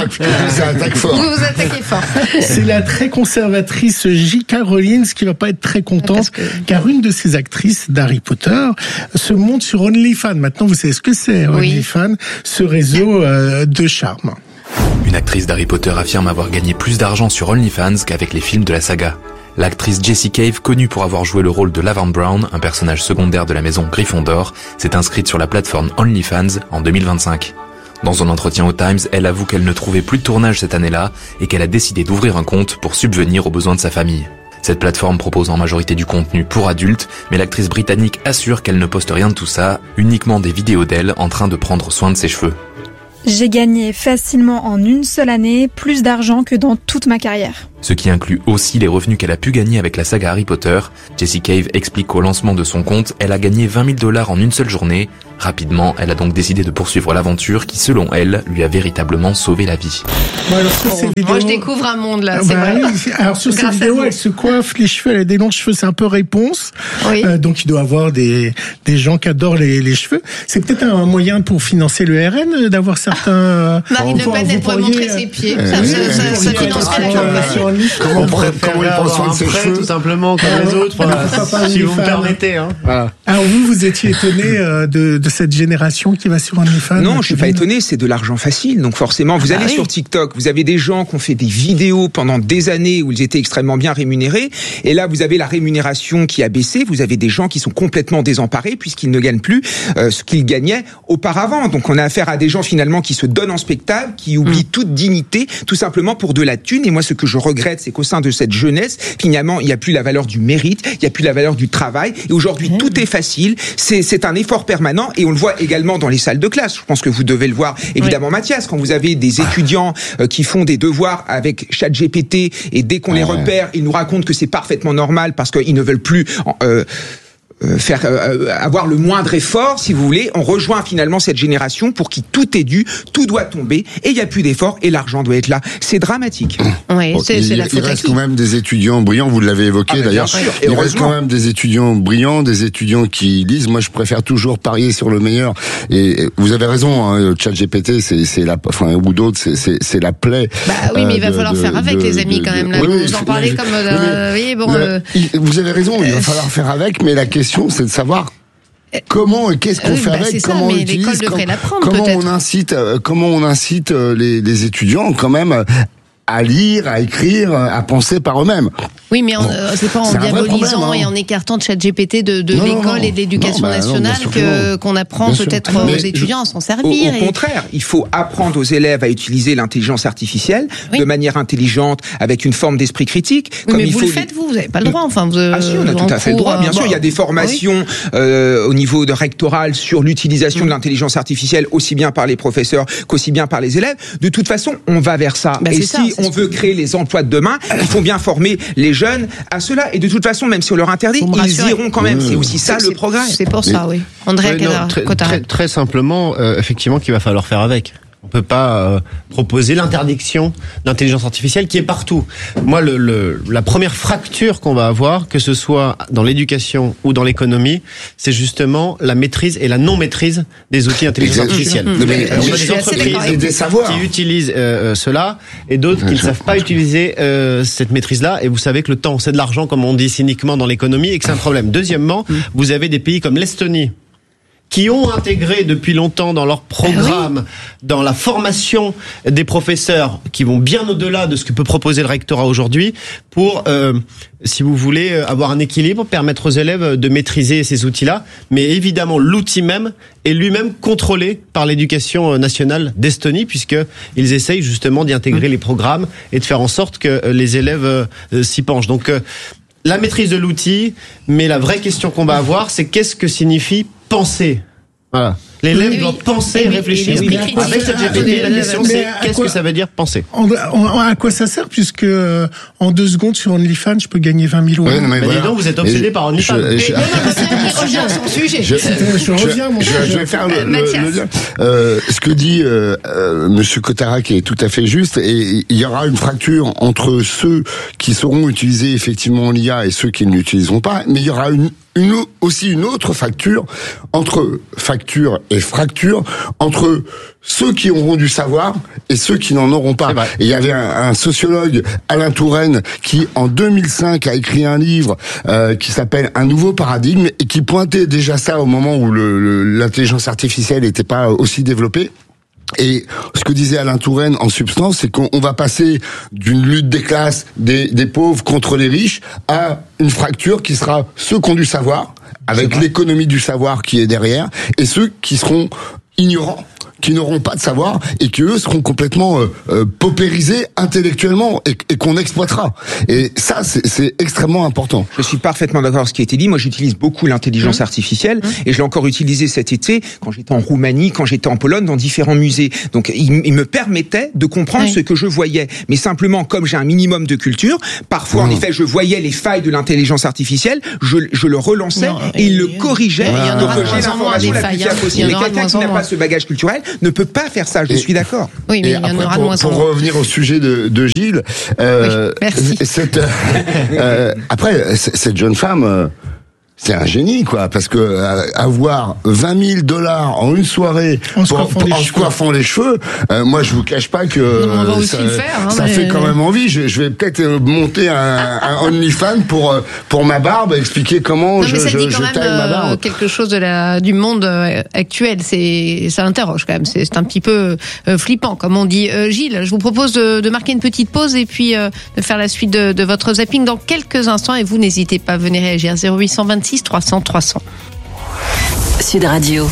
Vous vous attaquez fort. C'est la très conservatrice J K. Rowling qui va pas être très contente, que... car une de ces actrices d'Harry Potter se monte sur OnlyFans. Maintenant, vous savez ce que c'est, oui. OnlyFans, ce réseau euh, de charme. Une actrice d'Harry Potter affirme avoir gagné plus d'argent sur OnlyFans qu'avec les films de la saga. L'actrice Jessie Cave, connue pour avoir joué le rôle de Laverne Brown, un personnage secondaire de la maison Gryffondor, s'est inscrite sur la plateforme OnlyFans en deux mille vingt-cinq. Dans un entretien au Times, elle avoue qu'elle ne trouvait plus de tournage cette année-là et qu'elle a décidé d'ouvrir un compte pour subvenir aux besoins de sa famille. Cette plateforme propose en majorité du contenu pour adultes, mais l'actrice britannique assure qu'elle ne poste rien de tout ça, uniquement des vidéos d'elle en train de prendre soin de ses cheveux. J'ai gagné facilement en une seule année plus d'argent que dans toute ma carrière. Ce qui inclut aussi les revenus qu'elle a pu gagner avec la saga Harry Potter. Jessie Cave explique qu'au lancement de son compte, elle a gagné vingt mille dollars en une seule journée. Rapidement, elle a donc décidé de poursuivre l'aventure qui, selon elle, lui a véritablement sauvé la vie. Bon, alors, sur ces vidéos... Moi, je découvre un monde, là, ah, c'est bah, vrai. Oui, alors, sur ces vidéos, elle se coiffe les cheveux, elle a des longs cheveux, c'est un peu réponse. Oui. Euh, donc, il doit y avoir des, des gens qui adorent les, les cheveux. C'est peut-être un moyen pour financer le R N, d'avoir certains... Marine Le Pen, elle pourrait montrer ses pieds. Euh, ça, oui, ça, ça, ça financerait la campagne. Comment Comment il prend soin de ses cheveux, tout simplement, comme les autres, voilà, si vous me permettez. Hein. Voilà. Alors vous, vous étiez étonné euh, de, de cette génération qui va sur OnlyFans? Non, je suis pas étonné, c'est de l'argent facile. Donc forcément, vous ah allez oui. sur TikTok, vous avez des gens qui ont fait des vidéos pendant des années où ils étaient extrêmement bien rémunérés. Et là, vous avez la rémunération qui a baissé. Vous avez des gens qui sont complètement désemparés puisqu'ils ne gagnent plus euh, ce qu'ils gagnaient auparavant. Donc on a affaire à des gens finalement qui se donnent en spectacle, qui oublient mmh. toute dignité, tout simplement pour de la thune. Et moi, ce que je regrette, c'est qu'au sein de cette jeunesse, finalement, il n'y a plus la valeur du mérite, il n'y a plus la valeur du travail. Et aujourd'hui, mmh. tout est facile. C'est, c'est un effort permanent et on le voit également dans les salles de classe. Je pense que vous devez le voir, évidemment, oui. Mathias, quand vous avez des étudiants euh, qui font des devoirs avec ChatGPT et dès qu'on ah, les repère, ouais. ils nous racontent que c'est parfaitement normal parce qu'ils ne veulent plus... Euh, Euh, faire euh, avoir le moindre effort, si vous voulez. On rejoint finalement cette génération pour qui tout est dû, tout doit tomber et il n'y a plus d'effort et l'argent doit être là. C'est dramatique. Oui, bon, c'est, il, c'est la il reste quand même des étudiants brillants, vous l'avez évoqué ah, d'ailleurs. Il reste quand même des étudiants brillants, des étudiants qui lisent. Moi, je préfère toujours parier sur le meilleur. Et, et vous avez raison, hein, ChatGPT, c'est, c'est la, enfin ou d'autres, c'est, c'est, c'est la plaie. Bah oui, mais euh, il va de, falloir de, faire avec de, les amis de, quand même. Là, oui, vous en parlez comme. Euh, oui, bon. Euh, vous avez raison, il va falloir faire avec, mais la question, c'est de savoir. Comment et qu'est-ce qu'on oui, fait bah avec ça, comment mais on utilise l'école devrait com- l'apprendre, comment peut-être. on incite euh, comment on incite euh, les, les étudiants quand même à lire, à écrire, à penser par eux-mêmes. Oui, mais en, bon, euh, c'est pas en c'est diabolisant problème, hein. et en écartant de ChatGPT de, de non, l'école non, et de l'éducation non, bah, nationale non, que, qu'on apprend bien peut-être sûr. aux mais étudiants je, à s'en servir. Au, au et... contraire, il faut apprendre aux élèves à utiliser l'intelligence artificielle oui. de manière intelligente, avec une forme d'esprit critique. Oui, comme mais il vous faut... le faites, vous, vous n'avez pas le droit. Enfin, vous, ah si, on a tout à fait le droit. Bien sûr, il y a des formations oui. euh, au niveau de rectoral sur l'utilisation mmh. de l'intelligence artificielle, aussi bien par les professeurs qu'aussi bien par les élèves. De toute façon, on va vers ça. Bah, et si ça, on veut créer les emplois de demain, il faut bien former les jeunes à cela. Et de toute façon, même si on leur interdit, ils iront quand même. Mmh. C'est aussi ça c'est, le progrès. C'est pour ça, oui. André ouais, non, très, très, très simplement, euh, effectivement, qu'il va falloir faire avec. On peut pas euh, proposer l'interdiction d'intelligence artificielle qui est partout. Moi, le, le, la première fracture qu'on va avoir, que ce soit dans l'éducation ou dans l'économie, c'est justement la maîtrise et la non-maîtrise des outils d'intelligence artificielle. Mmh. Mais, on a des entreprises des savoirs. qui utilisent euh, cela et d'autres qui ne savent pas utiliser euh, cette maîtrise-là. Et vous savez que le temps, c'est de l'argent, comme on dit cyniquement dans l'économie, et que c'est un problème. Deuxièmement, mmh. vous avez des pays comme l'Estonie, qui ont intégré depuis longtemps dans leur programme, ah oui. dans la formation des professeurs, qui vont bien au-delà de ce que peut proposer le rectorat aujourd'hui, pour, euh, si vous voulez, avoir un équilibre, permettre aux élèves de maîtriser ces outils-là. Mais évidemment, l'outil même est lui-même contrôlé par l'éducation nationale d'Estonie, puisqu'ils essayent justement d'y intégrer mmh. les programmes et de faire en sorte que les élèves euh, s'y penchent. Donc, euh, la maîtrise de l'outil, mais la vraie question qu'on va avoir, c'est qu'est-ce que signifie penser. Voilà. L'élève oui, doit penser et réfléchir. Oui, oui, avec cette G P T, la question c'est qu'est-ce quoi, que ça veut dire penser. À quoi ça sert puisque euh, en deux secondes sur OnlyFans je peux gagner vingt mille euros. Ouais, mais voilà. Dis donc, vous êtes obsédé mais par OnlyFans. Je, je, je, reviens à son sujet. Je, je reviens. Mon je, je vais faire le, le, le euh, ce que dit euh, euh, Monsieur Cotarac est tout à fait juste et il y aura une fracture entre ceux qui sauront utiliser effectivement l'I A et ceux qui ne l'utiliseront pas, mais il y aura une Une, aussi une autre facture entre facture et fracture entre ceux qui auront du savoir et ceux qui n'en auront pas. Et il y avait un, un sociologue, Alain Touraine, qui en deux mille cinq a écrit un livre euh, qui s'appelle Un nouveau paradigme et qui pointait déjà ça au moment où le, le, l'intelligence artificielle n'était pas aussi développée. Et ce que disait Alain Touraine en substance, c'est qu'on va passer d'une lutte des classes, des, des pauvres contre les riches, à une fracture qui sera ceux qui ont du savoir, avec l'économie du savoir qui est derrière, et ceux qui seront ignorants, qui n'auront pas de savoir et qui eux seront complètement euh, euh, paupérisés intellectuellement et, et qu'on exploitera. Et ça, c'est, c'est extrêmement important. Je suis parfaitement d'accord avec ce qui a été dit. Moi, j'utilise beaucoup l'intelligence mmh. artificielle mmh. et je l'ai encore utilisé cet été quand j'étais en Roumanie, quand j'étais en Pologne, dans différents musées. Donc, il, il me permettait de comprendre oui. ce que je voyais. Mais simplement, comme j'ai un minimum de culture, parfois, mmh. en effet, je voyais les failles de l'intelligence artificielle, je, je le relançais non, et il le corrigeait. Il y en aura de moins en moins des failles. Mais quelqu'un qui n'a pas ce bagage culturel ne peut pas faire ça, je et, suis d'accord. Oui, mais il y en aura de moins en moins. Pour revenir au sujet de, de Gilles, euh, oui, merci. Cette, euh, après, cette jeune femme, euh, c'est un génie, quoi, parce que euh, avoir vingt mille dollars en une soirée en se coiffant, les, cheveux. les cheveux, euh, moi je vous cache pas que non, on va ça, aussi le faire, hein, ça mais... fait quand même envie. Je, je vais peut-être monter un, un OnlyFans pour pour ma barbe, expliquer comment non, je, mais ça je, dit quand je même, taille ma barbe. Euh, quelque chose de la du monde euh, actuel, c'est ça interroge quand même. C'est, c'est un petit peu euh, flippant, comme on dit. Euh, Gilles, je vous propose de, de marquer une petite pause et puis euh, de faire la suite de, de votre zapping dans quelques instants. Et vous n'hésitez pas à venir réagir. zéro huit cent vingt-six trois cents trois cents. Sud Radio.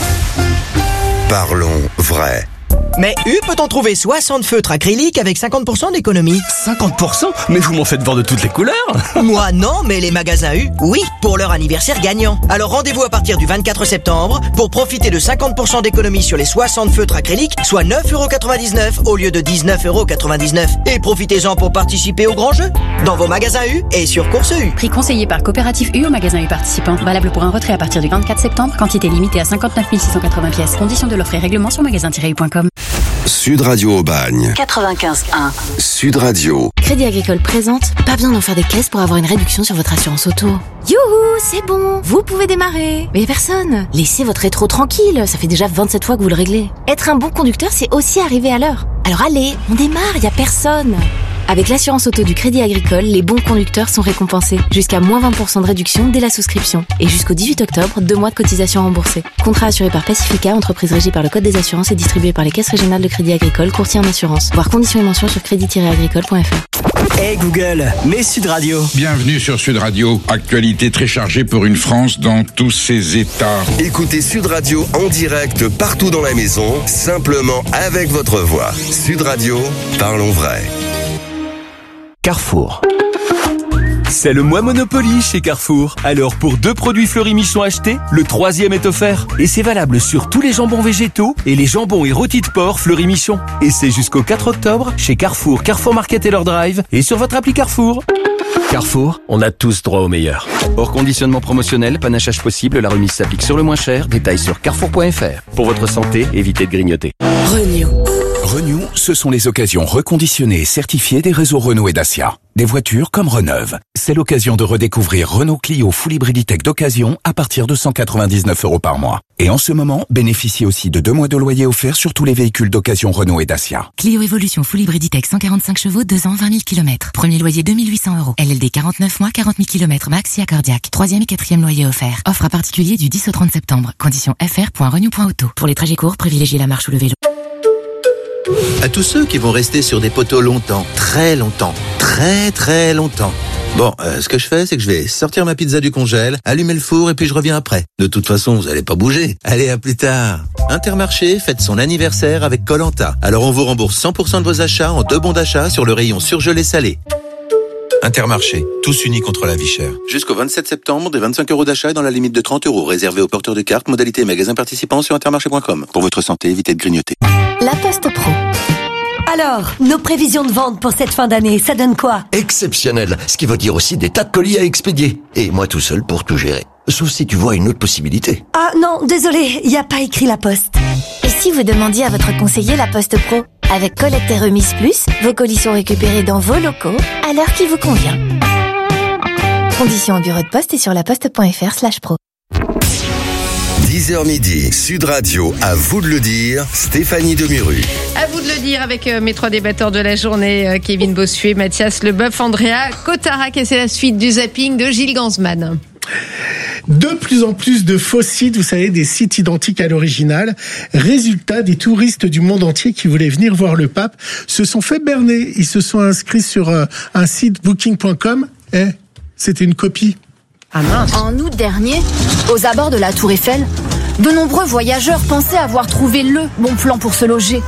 Parlons vrai. Mais U peut en trouver soixante feutres acryliques avec cinquante pour cent d'économie. cinquante pour cent? Mais vous m'en faites voir de toutes les couleurs. Moi non, mais les magasins U, oui, pour leur anniversaire gagnant. Alors rendez-vous à partir du vingt-quatre septembre pour profiter de cinquante pour cent d'économie sur les soixante feutres acryliques, soit neuf euros quatre-vingt-dix-neuf au lieu de dix-neuf euros quatre-vingt-dix-neuf. Et profitez-en pour participer au grand jeu dans vos magasins U et sur Course U. Prix conseillé par Coopérative U au magasin U participant. Valable pour un retrait à partir du vingt-quatre septembre. Quantité limitée à cinquante-neuf mille six cent quatre-vingts pièces. Conditions de l'offre et règlement sur magasin tiret u point com. Sud Radio Aubagne. quatre-vingt-quinze un. Sud Radio. Crédit Agricole présente. Pas besoin d'en faire des caisses pour avoir une réduction sur votre assurance auto. Youhou, c'est bon, vous pouvez démarrer. Mais y a personne. Laissez votre rétro tranquille, ça fait déjà vingt-sept fois que vous le réglez. Être un bon conducteur, c'est aussi arriver à l'heure. Alors allez, on démarre, y a personne. Avec l'assurance auto du Crédit Agricole, les bons conducteurs sont récompensés. Jusqu'à moins vingt pour cent de réduction dès la souscription. Et jusqu'au dix-huit octobre, deux mois de cotisation remboursée. Contrat assuré par Pacifica, entreprise régie par le Code des assurances et distribué par les caisses régionales de Crédit Agricole, courtier en assurance. Voir conditions et mentions sur crédit tiret agricole point f r. Hey Google, mets Sud Radio. Bienvenue sur Sud Radio. Actualité très chargée pour une France dans tous ses états. Écoutez Sud Radio en direct partout dans la maison, simplement avec votre voix. Sud Radio, parlons vrai. Carrefour. C'est le mois Monopoly chez Carrefour. Alors pour deux produits Fleury Michon achetés, le troisième est offert. Et c'est valable sur tous les jambons végétaux et les jambons et rôtis de porc Fleury Michon. Et c'est jusqu'au quatre octobre chez Carrefour, Carrefour Market et leur drive et sur votre appli Carrefour. Carrefour, on a tous droit au meilleur. Hors conditionnement promotionnel, panachage possible, la remise s'applique sur le moins cher. Détails sur carrefour point f r. Pour votre santé, évitez de grignoter. Renew. Renew, ce sont les occasions reconditionnées et certifiées des réseaux Renault et Dacia. Des voitures comme Reneuve. C'est l'occasion de redécouvrir Renault Clio Full Hybriditech d'occasion à partir de cent quatre-vingt-dix-neuf euros par mois. Et en ce moment, bénéficiez aussi de deux mois de loyer offert sur tous les véhicules d'occasion Renault et Dacia. Clio Evolution Full Hybriditech cent quarante-cinq chevaux, deux ans, vingt mille kilomètres. Premier loyer deux mille huit cents euros. L L D quarante-neuf mois, quarante mille kilomètres max et accordiaque. Troisième et quatrième loyer offert. Offre à particulier du dix au trente septembre. Conditions f r point renew point auto. Pour les trajets courts, privilégiez la marche ou le vélo. À tous ceux qui vont rester sur des poteaux longtemps, très longtemps, très très longtemps. Bon, euh, ce que je fais, c'est que je vais sortir ma pizza du congèle, allumer le four et puis je reviens après. De toute façon, vous allez pas bouger. Allez, à plus tard. Intermarché fête son anniversaire avec Koh-Lanta. Alors on vous rembourse cent pour cent de vos achats en deux bons d'achat sur le rayon surgelé salé. Intermarché, tous unis contre la vie chère. Jusqu'au vingt-sept septembre, des vingt-cinq euros d'achat dans la limite de trente euros, réservé aux porteurs de cartes, modalité magasin participant sur intermarché point com. Pour votre santé, évitez de grignoter. La Poste Pro. Alors, nos prévisions de vente pour cette fin d'année, ça donne quoi? Exceptionnel, ce qui veut dire aussi des tas de colis à expédier. Et moi tout seul pour tout gérer. Sauf si tu vois une autre possibilité. Ah non, désolé, il n'y a pas écrit La Poste. Et si vous demandiez à votre conseiller La Poste Pro? Avec collecte et remise plus, vos colis sont récupérés dans vos locaux à l'heure qui vous convient. Conditions au bureau de poste et sur laposte point f r slash pro. dix heures midi, Sud Radio, à vous de le dire, Stéphanie Demuru. À vous de le dire avec euh, mes trois débatteurs de la journée, euh, Kevin Bossuet, Mathias Leboeuf, Andrea Cotarac, et c'est la suite du zapping de Gilles Gansman. De plus en plus de faux sites, vous savez, des sites identiques à l'original. Résultat, des touristes du monde entier qui voulaient venir voir le pape se sont fait berner. Ils se sont inscrits sur euh, un site booking point com. Eh, c'était une copie. Ah mince. En août dernier, aux abords de la Tour Eiffel, de nombreux voyageurs pensaient avoir trouvé le bon plan pour se loger.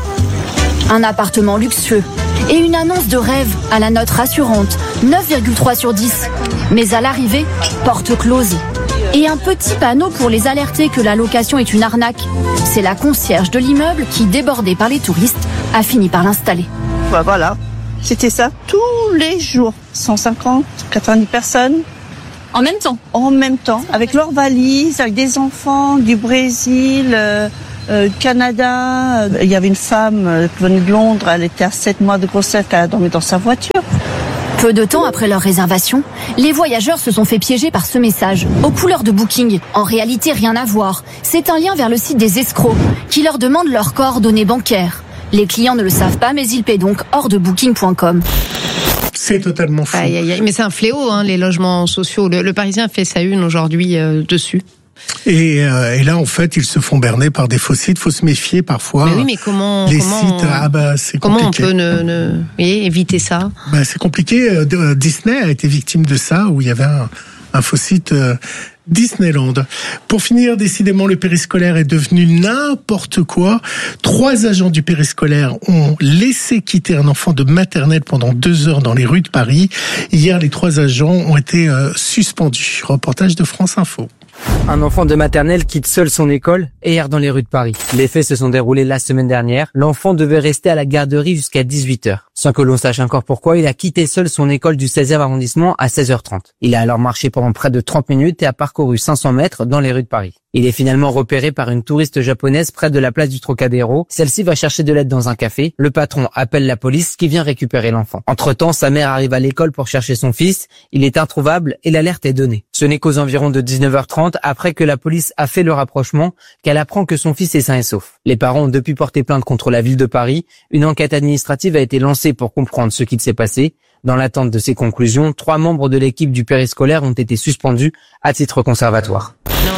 Un appartement luxueux et une annonce de rêve à la note rassurante, neuf virgule trois sur dix. Mais à l'arrivée, porte close. Et un petit panneau pour les alerter que la location est une arnaque. C'est la concierge de l'immeuble qui, débordée par les touristes, a fini par l'installer. Bah voilà, c'était ça tous les jours. cent cinquante, quatre-vingt-dix personnes. En même temps En même temps, avec leurs valises, avec des enfants du Brésil, euh, euh, du Canada. Il y avait une femme euh, qui venait de Londres, elle était à sept mois de grossesse, elle a dormi dans sa voiture. Peu de temps après leur réservation, les voyageurs se sont fait piéger par ce message, aux couleurs de Booking. En réalité, rien à voir. C'est un lien vers le site des escrocs, qui leur demandent leurs coordonnées bancaires. Les clients ne le savent pas, mais ils paient donc hors de booking point com. C'est totalement fou. Aïe, aïe, aïe. Mais c'est un fléau, hein, les logements sociaux. Le, le Parisien fait sa une aujourd'hui euh, dessus. Et, euh, et là, en fait, ils se font berner par des faux sites. Faut se méfier parfois. Mais oui, mais comment les comment sites, on, ah bah c'est comment compliqué. on peut ne, ne oui, éviter ça? Bah c'est compliqué. Euh, Disney a été victime de ça, où il y avait un, un faux site euh, Disneyland. Pour finir, décidément, le périscolaire est devenu n'importe quoi. Trois agents du périscolaire ont laissé quitter un enfant de maternelle pendant deux heures dans les rues de Paris. Hier, les trois agents ont été euh, suspendus. Reportage de France Info. Un enfant de maternelle quitte seul son école hier dans les rues de Paris. Les faits se sont déroulés la semaine dernière. L'enfant devait rester à la garderie jusqu'à dix-huit heures. Sans que l'on sache encore pourquoi, il a quitté seul son école du seizième arrondissement à seize heures trente. Il a alors marché pendant près de trente minutes et a parcouru cinq cents mètres dans les rues de Paris. Il est finalement repéré par une touriste japonaise près de la place du Trocadéro. Celle-ci va chercher de l'aide dans un café. Le patron appelle la police qui vient récupérer l'enfant. Entre-temps, sa mère arrive à l'école pour chercher son fils. Il est introuvable et l'alerte est donnée. Ce n'est qu'aux environs de dix-neuf heures trente, après que la police a fait le rapprochement, qu'elle apprend que son fils est sain et sauf. Les parents ont depuis porté plainte contre la ville de Paris. Une enquête administrative a été lancée pour comprendre ce qu'il s'est passé. Dans l'attente de ces conclusions, trois membres de l'équipe du périscolaire ont été suspendus à titre conservatoire.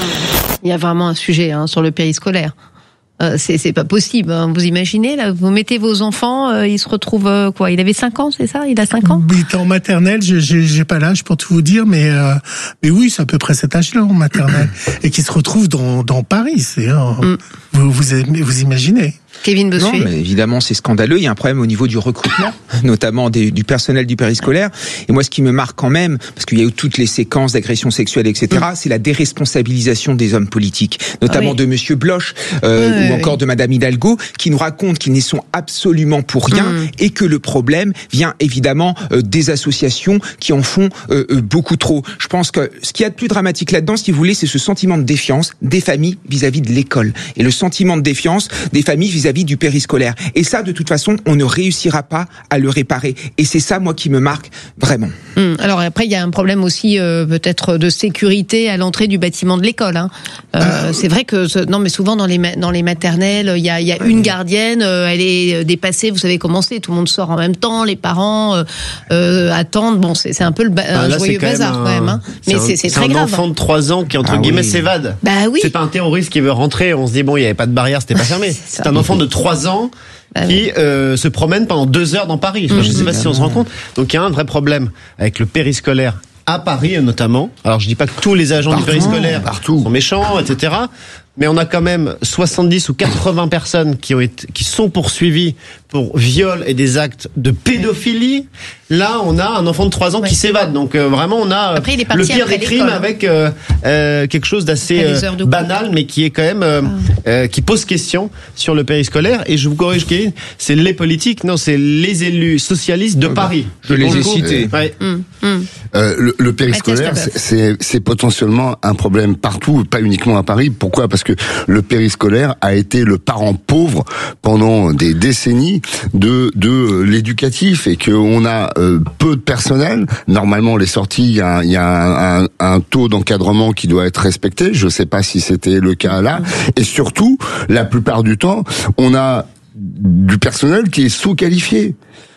Il y a vraiment un sujet hein, sur le périscolaire. Euh, c'est, c'est pas possible. Hein. Vous imaginez, là, vous mettez vos enfants, euh, ils se retrouvent euh, quoi? Il avait cinq ans, c'est ça? Il a cinq ans? Il était en maternelle, j'ai, j'ai, j'ai pas l'âge pour tout vous dire, mais euh, mais oui, c'est à peu près cet âge-là en maternelle, et qui se retrouve dans dans Paris. C'est hein, mm. vous, vous vous imaginez? Kevin Bossuet. Non, mais évidemment, c'est scandaleux. Il y a un problème au niveau du recrutement, notamment des, du personnel du périscolaire. Et moi, ce qui me marque quand même, parce qu'il y a eu toutes les séquences d'agressions sexuelles, et cetera, mmh. c'est la déresponsabilisation des hommes politiques, notamment ah oui. de Monsieur Bloch euh, oui, ou oui. encore de Madame Hidalgo, qui nous racontent qu'ils n'y sont absolument pour rien mmh. et que le problème vient évidemment euh, des associations qui en font euh, euh, beaucoup trop. Je pense que ce qu'il y a de plus dramatique là-dedans, si vous voulez, c'est ce sentiment de défiance des familles vis-à-vis de l'école et le sentiment de défiance des familles vis-à-vis du périscolaire. Et ça, de toute façon, on ne réussira pas à le réparer. Et c'est ça, moi, qui me marque vraiment. Hum, alors après, il y a un problème aussi euh, peut-être de sécurité à l'entrée du bâtiment de l'école. Hein. Euh, euh... C'est vrai que non, mais souvent dans les dans les maternelles, il y a il y a une gardienne, euh, elle est dépassée. Vous savez comment c'est, tout le monde sort en même temps, les parents euh, euh, attendent. Bon, c'est c'est un peu le ba- ah, là, un joyeux quand bazar un... quand même. Hein. Mais c'est, c'est, c'est très un grave. C'est un enfant de trois ans qui entre ah, guillemets oui. s'évade. Bah oui. C'est pas un terroriste qui veut rentrer. On se dit bon, il y avait pas de barrière, c'était pas fermé. c'est, c'est un enfant de trois ans bah qui oui. euh, se promène pendant deux heures dans Paris. Enfin, mmh, je ne sais pas si on se rend compte. Donc il y a un vrai problème avec le périscolaire à Paris notamment. Alors je dis pas que tous les agents partout, du périscolaire partout. sont méchants, et cetera. Mais on a quand même soixante-dix ou quatre-vingts personnes qui ont été, qui sont poursuivies pour viol et des actes de pédophilie. Là, on a un enfant de trois ans ouais. qui s'évade. Donc euh, vraiment, on a Après, le pire des crimes avec euh, euh, quelque chose d'assez euh, de banal, mais qui est quand même euh, ah. euh, qui pose question sur le périscolaire. Et je vous corrige, Kevin, c'est les politiques, non, c'est les élus socialistes de Paris. Je les ai cités. Euh, ouais. hum, hum. Euh, le, le périscolaire, c'est, c'est, c'est potentiellement un problème partout, pas uniquement à Paris. Pourquoi ? Parce que le périscolaire a été le parent pauvre pendant des décennies de de l'éducatif et qu'on a euh, peu de personnel. Normalement, les sorties, il y a, y a un, un, un taux d'encadrement qui doit être respecté. Je ne sais pas si c'était le cas là. Et surtout, la plupart du temps, on a du personnel qui est sous-qualifié.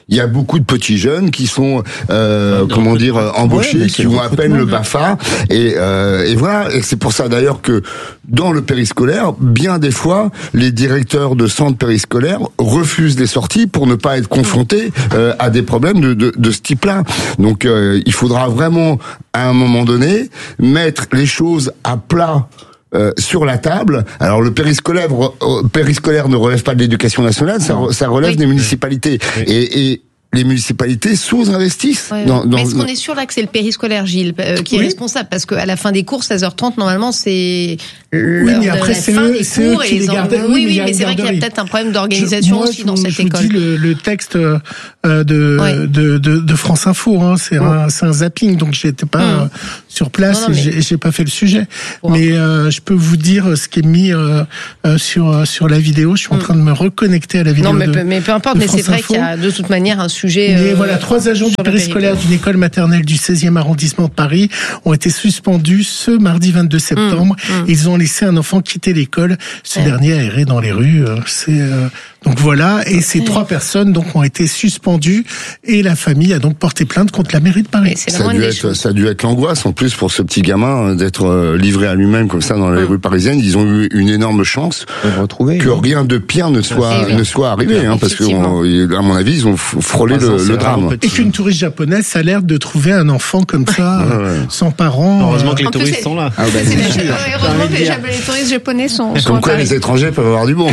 Il y a beaucoup de petits jeunes qui sont, euh, ouais, comment dire, embauchés, ouais, qui ont à peine le B A F A. Et, euh, et voilà. Et c'est pour ça d'ailleurs que dans le périscolaire, bien des fois, les directeurs de centres périscolaires refusent les sorties pour ne pas être confrontés euh, à des problèmes de, de, de ce type-là. Donc, euh, il faudra vraiment, à un moment donné, mettre les choses à plat. Euh, sur la table. Alors le périscolaire, euh, périscolaire ne relève pas de l'éducation nationale, ça, ça relève oui. des municipalités. Oui. Et, et les municipalités sous-investissent. Ouais, dans, dans... Mais est-ce qu'on est sûr là que c'est le périscolaire, Gilles, euh, qui oui. est responsable? Parce qu'à la fin des cours, seize heures trente, normalement, c'est oui, mais après, c'est fin eux, des c'est cours eux et qui les gardent. Oui, oui, oui, mais, mais c'est vrai qu'il y a peut-être un problème d'organisation je, aussi moi, dans je, cette je école. Je vous dis le, le texte euh, de, ouais. de, de, de France Info, hein, c'est, ouais. un, c'est un zapping, donc j'étais pas mmh. euh, sur place non, non, et mais... j'ai, j'ai pas fait le sujet. Wow. Mais euh, je peux vous dire ce qui est mis euh, euh, sur, sur la vidéo. Je suis en train de me reconnecter à la vidéo. Non, mais, de, peu, mais peu importe, mais c'est vrai Info. Qu'il y a de toute manière un sujet. Mais euh, voilà, trois agents du périscolaire d'une école maternelle du seizième arrondissement de Paris ont été suspendus ce mardi vingt-deux septembre. Mmh, mmh. Ils ont laissé un enfant quitter l'école. Ce ouais. dernier a erré dans les rues. C'est euh, donc voilà. Et ces ouais. trois personnes donc ont été suspendues et la famille a donc porté plainte contre la mairie de Paris. Ça a, dû être, ça a dû être l'angoisse en plus pour ce petit gamin d'être livré à lui-même comme ça dans les mmh. rues parisiennes. Ils ont eu une énorme chance retrouver, que oui. rien de pire ne soit ne soit arrivé, hein, parce que on, à mon avis ils ont frôlé le, le drame. Et qu'une touriste japonaise a l'air de trouver un enfant comme ça, ouais, ouais. sans parents. Heureusement euh... que les touristes sont là. Ah, bah, c'est c'est sûr. Heureusement que les, les touristes japonais sont. sont comme quoi, les étrangers peuvent avoir du bon.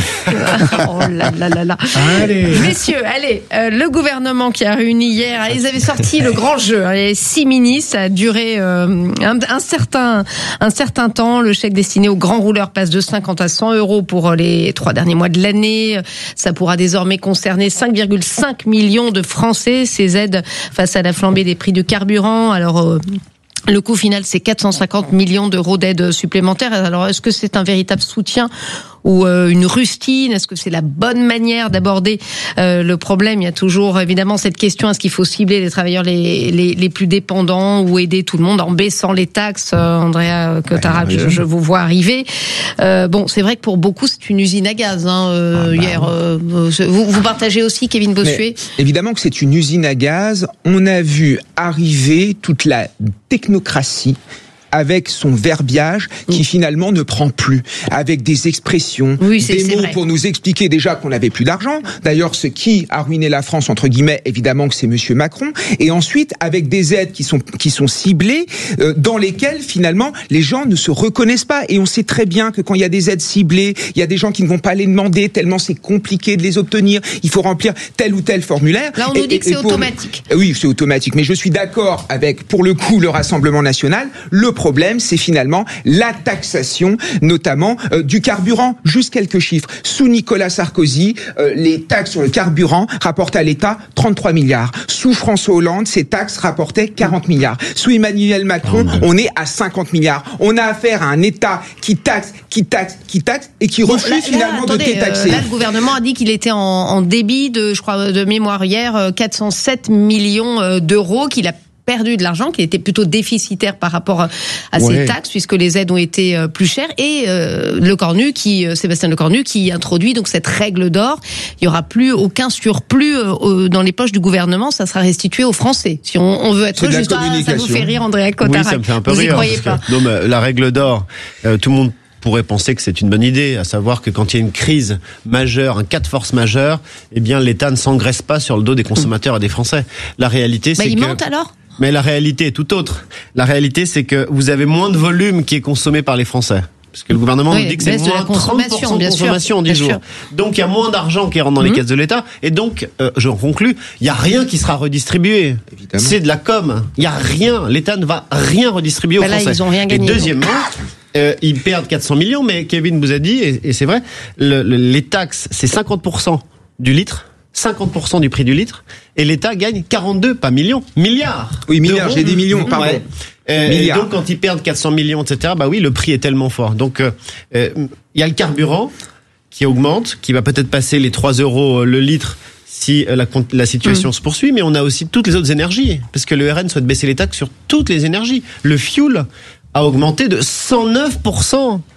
Oh là là là là. Allez. Messieurs, allez, euh, le gouvernement qui a réuni hier, ils avaient sorti le grand jeu. Hein, les six ministres, ça a duré euh, un, un certain un certain temps. Le chèque destiné aux grands rouleurs passe de cinquante à cent euros pour les trois derniers mois de l'année. Ça pourra désormais concerner cinq virgule cinq millions de Français. Ces aides face à la flambée des prix du carburant. Alors euh, le coût final, c'est quatre cent cinquante millions d'euros d'aide supplémentaires. Alors, est-ce que c'est un véritable soutien ou euh, une rustine? Est-ce que c'est la bonne manière d'aborder euh, le problème? Il y a toujours évidemment cette question, est-ce qu'il faut cibler les travailleurs les, les, les plus dépendants ou aider tout le monde en baissant les taxes? euh, Andrea Cotarac, ouais, je, je vous vois arriver. Euh, bon, c'est vrai que pour beaucoup, c'est une usine à gaz. Hein, euh, ah bah, hier, euh, vous, vous partagez aussi, Kevin Bossuet? Mais évidemment que c'est une usine à gaz. On a vu arriver toute la technocratie avec son verbiage qui mmh. finalement ne prend plus, avec des expressions, oui, c'est, des c'est mots vrai. pour nous expliquer déjà qu'on n'avait plus d'argent. D'ailleurs, ce qui a ruiné la France, entre guillemets, évidemment que c'est Monsieur Macron. Et ensuite, avec des aides qui sont qui sont ciblées, euh, dans lesquelles finalement les gens ne se reconnaissent pas. Et on sait très bien que quand il y a des aides ciblées, il y a des gens qui ne vont pas les demander tellement c'est compliqué de les obtenir. Il faut remplir tel ou tel formulaire. Là, on et, nous dit que c'est pour... automatique. Oui, c'est automatique. Mais je suis d'accord avec, pour le coup, le Rassemblement national. Le problème, c'est finalement la taxation, notamment euh, du carburant. Juste quelques chiffres. Sous Nicolas Sarkozy, euh, les taxes sur le carburant rapportaient à l'État trente-trois milliards. Sous François Hollande, ces taxes rapportaient quarante milliards. Sous Emmanuel Macron, oh, on est à cinquante milliards. On a affaire à un État qui taxe, qui taxe, qui taxe et qui refuse bon, là, finalement là, attendez, de détaxer. Euh, là, le gouvernement a dit qu'il était en, en débit de, je crois, de mémoire hier, quatre cent sept millions d'euros, qu'il a perdu de l'argent, qui était plutôt déficitaire par rapport à ces ouais. taxes, puisque les aides ont été plus chères, et euh, Lecornu, qui, Sébastien Lecornu, qui introduit donc cette règle d'or. Il y aura plus aucun surplus euh, dans les poches du gouvernement, ça sera restitué aux Français. Si on, on veut être juste, ah, ça vous fait rire, Andrea Cotarac. Oui, ça me fait un peu vous rire. y croyez pas. Que, non, mais la règle d'or, euh, tout le monde pourrait penser que c'est une bonne idée, à savoir que quand il y a une crise majeure, un cas de force majeure, eh bien l'État ne s'engraisse pas sur le dos des consommateurs et des Français. La réalité, bah, c'est il que... il monte alors ? Mais la réalité est tout autre. La réalité, c'est que vous avez moins de volume qui est consommé par les Français. Parce que le gouvernement oui, nous dit que c'est moins trente pour cent de consommation en dix jours. Sûr. Donc il y a moins d'argent qui rentre dans mmh. les caisses de l'État. Et donc, euh, je conclus, il n'y a rien qui sera redistribué. Évidemment. C'est de la com. Il n'y a rien. L'État ne va rien redistribuer bah aux là, Français. Ils ont rien gagné, et deuxièmement... Euh, ils perdent quatre cents millions, mais Kevin vous a dit, et, et c'est vrai, le, le, les taxes, c'est cinquante pour cent du litre, cinquante pour cent du prix du litre, et l'État gagne quarante-deux, pas millions, milliards. Oui, milliards, j'ai des millions, pardon. Ouais. Euh, milliards. Et donc, quand ils perdent quatre cents millions, et cetera, bah oui, le prix est tellement fort. Donc, il euh, euh, y a le carburant qui augmente, qui va peut-être passer les trois euros le litre si la, la situation mmh. se poursuit, mais on a aussi toutes les autres énergies, parce que le R N souhaite baisser les taxes sur toutes les énergies. Le fuel a augmenté de cent neuf pour cent.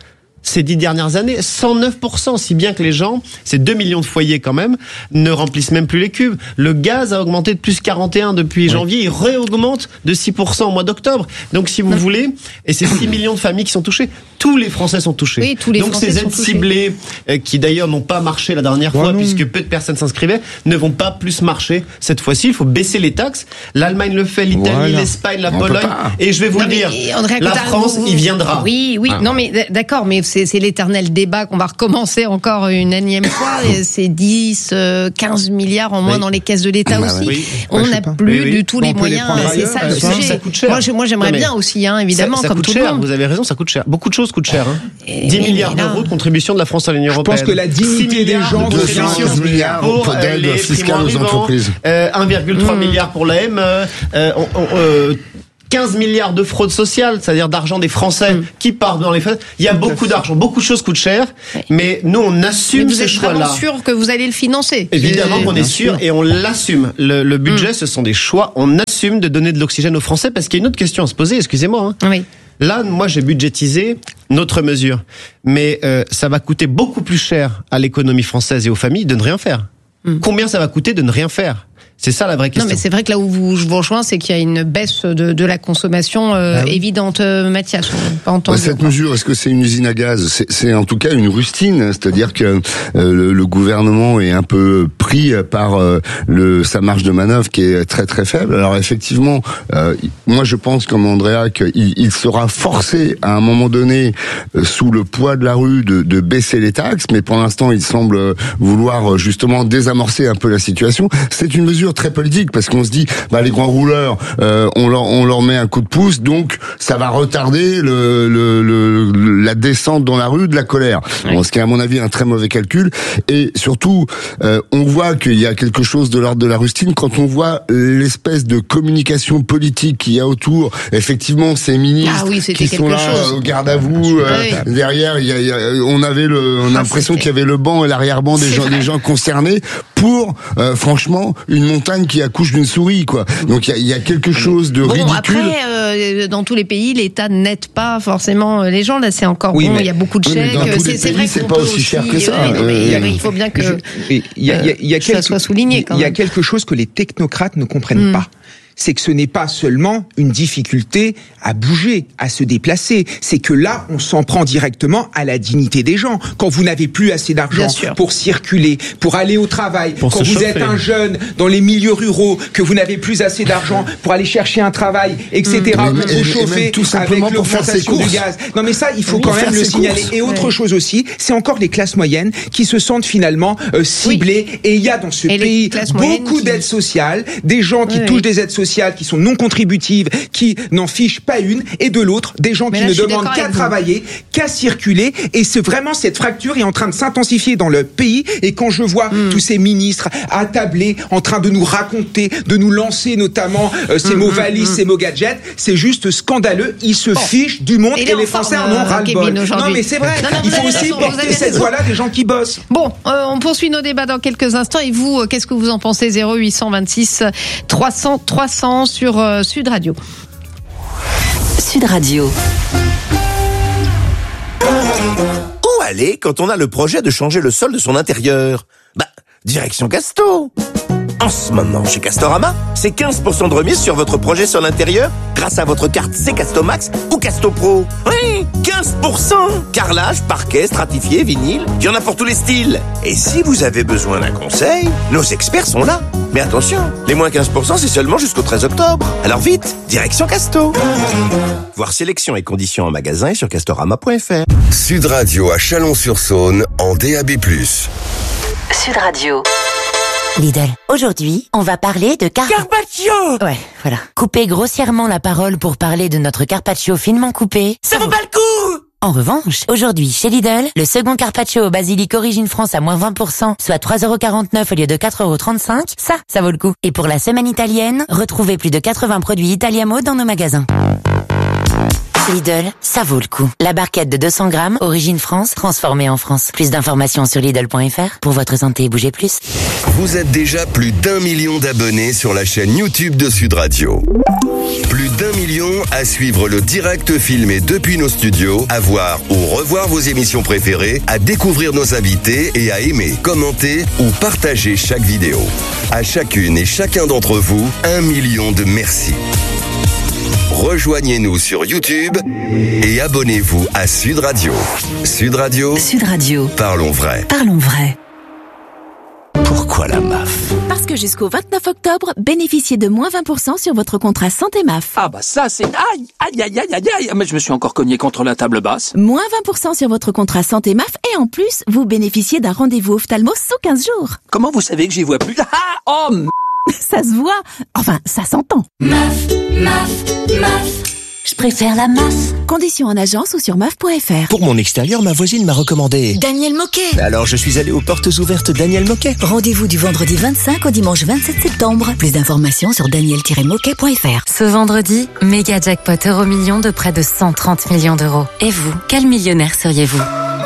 ces dix dernières années, cent neuf pour cent, si bien que les gens, ces deux millions de foyers quand même, ne remplissent même plus les cuves. Le gaz a augmenté de plus quarante et un depuis oui. janvier, il réaugmente de six pour cent au mois d'octobre. Donc si vous non. voulez, et c'est six millions de familles qui sont touchées, tous les Français sont touchés. Oui, tous les Donc Français ces aides ciblées, euh, qui d'ailleurs n'ont pas marché la dernière ouais, fois, non. puisque peu de personnes s'inscrivaient, ne vont pas plus marcher cette fois-ci. Il faut baisser les taxes. L'Allemagne le fait, l'Italie, voilà. l'Espagne, la On Pologne. Et je vais vous non, le dire, André la Coutard, France vous, y viendra. Oui, oui, ah. non mais d'accord, mais c'est, c'est l'éternel débat qu'on va recommencer encore une énième fois. C'est dix, quinze milliards en moins oui. dans les caisses de l'État bah, aussi. Oui. On n'a plus oui, oui. du tout bon, les moyens. C'est ça le sujet. Ça coûte cher. Moi, je, moi j'aimerais non, bien aussi, hein, évidemment, ça, ça comme coûte tout cher, le monde. Vous avez raison, ça coûte cher. Beaucoup de choses coûtent cher. Hein. dix milliards d'euros de contribution de la France à l'Union européenne. Je pense que la dignité des gens de quinze milliards pour d'aide fiscale aux entreprises. un virgule trois milliard pour l'A M. quinze milliards de fraude sociale, c'est-à-dire d'argent des Français mmh. qui partent dans les fêtes. Il y a Tout beaucoup d'argent, beaucoup de choses coûtent cher, oui. mais nous on assume ce choix-là. Vous êtes vraiment sûr que vous allez le financer? Évidemment qu'on est sûr et on l'assume. Le, le budget, mmh. ce sont des choix. On assume de donner de l'oxygène aux Français parce qu'il y a une autre question à se poser. Excusez-moi. Hein. Oui. Là, moi, j'ai budgétisé notre mesure, mais euh, ça va coûter beaucoup plus cher à l'économie française et aux familles de ne rien faire. Mmh. Combien ça va coûter de ne rien faire? C'est ça la vraie question. Non, mais c'est vrai que là où vous, je vous rejoins, c'est qu'il y a une baisse de, de la consommation euh, ah oui. évidente. Euh, Mathias, on pas entendu. Cette mesure, est-ce que c'est une usine à gaz? c'est, c'est en tout cas une rustine, c'est-à-dire que euh, le, le gouvernement est un peu pris par euh, le sa marge de manœuvre qui est très très faible. Alors effectivement, euh, moi je pense comme Andrea qu'il il sera forcé à un moment donné, euh, sous le poids de la rue, de, de baisser les taxes, mais pour l'instant il semble vouloir justement désamorcer un peu la situation. C'est une mesure très politique parce qu'on se dit bah les grands rouleurs euh, on leur on leur met un coup de pouce, donc ça va retarder le, le, le la descente dans la rue de la colère. Bon, ce qui est à mon avis un très mauvais calcul, et surtout euh, on voit qu'il y a quelque chose de l'ordre de la rustine quand on voit l'espèce de communication politique qu'il y a autour. Effectivement, ces ministres ah oui, qui sont là chose. au garde à vous euh, oui. derrière il y a, il y a, on avait le on a ah, l'impression c'était... qu'il y avait le banc et l'arrière-banc des gens, des gens concernés pour euh, franchement une montagne qui accouche d'une souris, quoi. Donc il y, y a quelque chose de bon, ridicule. Après, euh, dans tous les pays, l'État n'aide pas forcément les gens. Là, c'est encore oui, bon. Il y a beaucoup de chèques. Oui, c'est, c'est vrai c'est pas aussi cher que ça. Ouais, non, mais, euh, il faut bien que il y a, il y a, ça soit souligné. Il y a quelque chose que les technocrates ne comprennent mm. pas. C'est que ce n'est pas seulement une difficulté à bouger, à se déplacer. C'est que là, on s'en prend directement à la dignité des gens. Quand vous n'avez plus assez d'argent pour circuler, pour aller au travail, pour quand vous chauffer. Êtes un jeune dans les milieux ruraux, que vous n'avez plus assez d'argent pour aller chercher un travail, et cetera, mmh. pour vous chauffer tout avec l'augmentation du gaz. Non mais ça, il faut quand même le signaler. Courses. Et autre ouais. chose aussi, c'est encore les classes moyennes qui se sentent finalement euh, ciblées. Oui. Et il y a dans ce et pays beaucoup qui... d'aides sociales, des gens qui oui. touchent des aides sociales qui sont non contributives, qui n'en fichent pas une, et de l'autre, des gens mais qui là, ne demandent qu'à travailler, qu'à circuler, et c'est vraiment cette fracture est en train de s'intensifier dans le pays, et quand je vois mmh. tous ces ministres attablés, en train de nous raconter, de nous lancer notamment euh, ces mmh, mots valises, mmh. ces mots gadgets, c'est juste scandaleux, ils se bon. fichent du monde, et, et les Français en ont ras-le-bol. Non mais c'est vrai, non, non, il faut aussi raison, porter cette voix-là des gens qui bossent. Bon, euh, on poursuit nos débats dans quelques instants, et vous, euh, qu'est-ce que vous en pensez? Zéro huit cent vingt-six trois cents trois cents sur euh, Sud Radio. Sud Radio. Où aller quand on a le projet de changer le sol de son intérieur? Bah, direction Casto. En ce moment, chez Castorama, c'est quinze pour cent de remise sur votre projet sur l'intérieur grâce à votre carte C Casto Max ou Casto Pro. Oui, quinze pour cent. Carrelage, parquet, stratifié, vinyle, il y en a pour tous les styles. Et si vous avez besoin d'un conseil, nos experts sont là. Mais attention, les moins quinze pour cent, c'est seulement jusqu'au treize octobre. Alors vite, direction Casto. Voir sélection et conditions en magasin et sur castorama point f r. Sud Radio à Chalon-sur-Saône en D A B plus. Sud Radio. Lidl. Aujourd'hui, on va parler de car... Carpaccio. Ouais, voilà. Couper grossièrement la parole pour parler de notre carpaccio finement coupé. Ça vaut pas le coup. En revanche, aujourd'hui, chez Lidl, le second carpaccio au basilic origine France à moins vingt pour cent, soit trois euros quarante-neuf au lieu de quatre euros trente-cinq, ça, ça vaut le coup. Et pour la semaine italienne, retrouvez plus de quatre-vingts produits Italiamo dans nos magasins. Lidl, ça vaut le coup. La barquette de deux cents grammes, origine France, transformée en France. Plus d'informations sur Lidl point f r. Pour votre santé, bougez plus. Vous êtes déjà plus d'un million d'abonnés sur la chaîne YouTube de Sud Radio. Plus d'un million à suivre le direct filmé depuis nos studios, à voir ou revoir vos émissions préférées, à découvrir nos invités et à aimer, commenter ou partager chaque vidéo. À chacune et chacun d'entre vous, un million de merci. Rejoignez-nous sur YouTube et abonnez-vous à Sud Radio. Sud Radio. Sud Radio. Parlons vrai. Parlons vrai. Pourquoi la M A F ? Parce que jusqu'au vingt-neuf octobre, bénéficiez de moins vingt pour cent sur votre contrat santé M A F. Ah bah ça c'est... Aïe, aïe, aïe, aïe, aïe, aïe, mais je me suis encore cogné contre la table basse. Moins vingt pour cent sur votre contrat santé M A F et en plus, vous bénéficiez d'un rendez-vous ophtalmo sous quinze jours. Comment vous savez que j'y vois plus ? Ah, oh m... Ça se voit. Enfin, ça s'entend. M A F, M A F, M A F. Je préfère la M A F. Conditions en agence ou sur M A F point F R. Pour mon extérieur, ma voisine m'a recommandé Daniel Moquet. Alors je suis allé aux portes ouvertes Daniel Moquet. Rendez-vous du vendredi vingt-cinq au dimanche vingt-sept septembre. Plus d'informations sur daniel tiret moquet point F R. Ce vendredi, méga jackpot euro million de près de cent trente millions d'euros. Et vous, quel millionnaire seriez-vous ?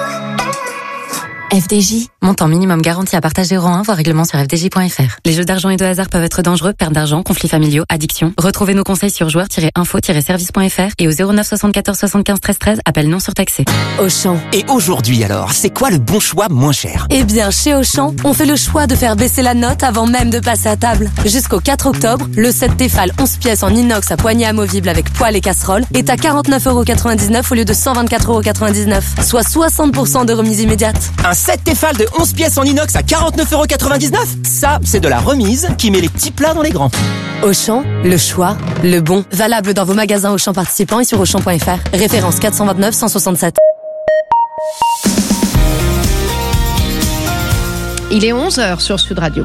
F D J, montant minimum garanti à partager euro un, voire règlement sur f d j point f r. Les jeux d'argent et de hasard peuvent être dangereux, perte d'argent, conflits familiaux, addiction. Retrouvez nos conseils sur joueurs tiret info tiret service point f r et au zéro neuf soixante-quatorze soixante-quinze treize treize, appel non surtaxé. Auchan. Et aujourd'hui alors, c'est quoi le bon choix moins cher ? Eh bien, chez Auchan, on fait le choix de faire baisser la note avant même de passer à table. Jusqu'au quatre octobre, le set Tefal onze pièces en inox à poignée amovible avec poêle et casserole est à quarante-neuf euros quatre-vingt-dix-neuf au lieu de cent vingt-quatre euros quatre-vingt-dix-neuf, soit soixante pour cent de remise immédiate. Un set Tefal de onze pièces en inox à quarante-neuf euros quatre-vingt-dix-neuf ? Ça, c'est de la remise qui met les petits plats dans les grands. Auchan, le choix, le bon. Valable dans vos magasins Auchan participants et sur auchan point F R. Référence quatre cent vingt-neuf cent soixante-sept. Il est onze heures sur Sud Radio.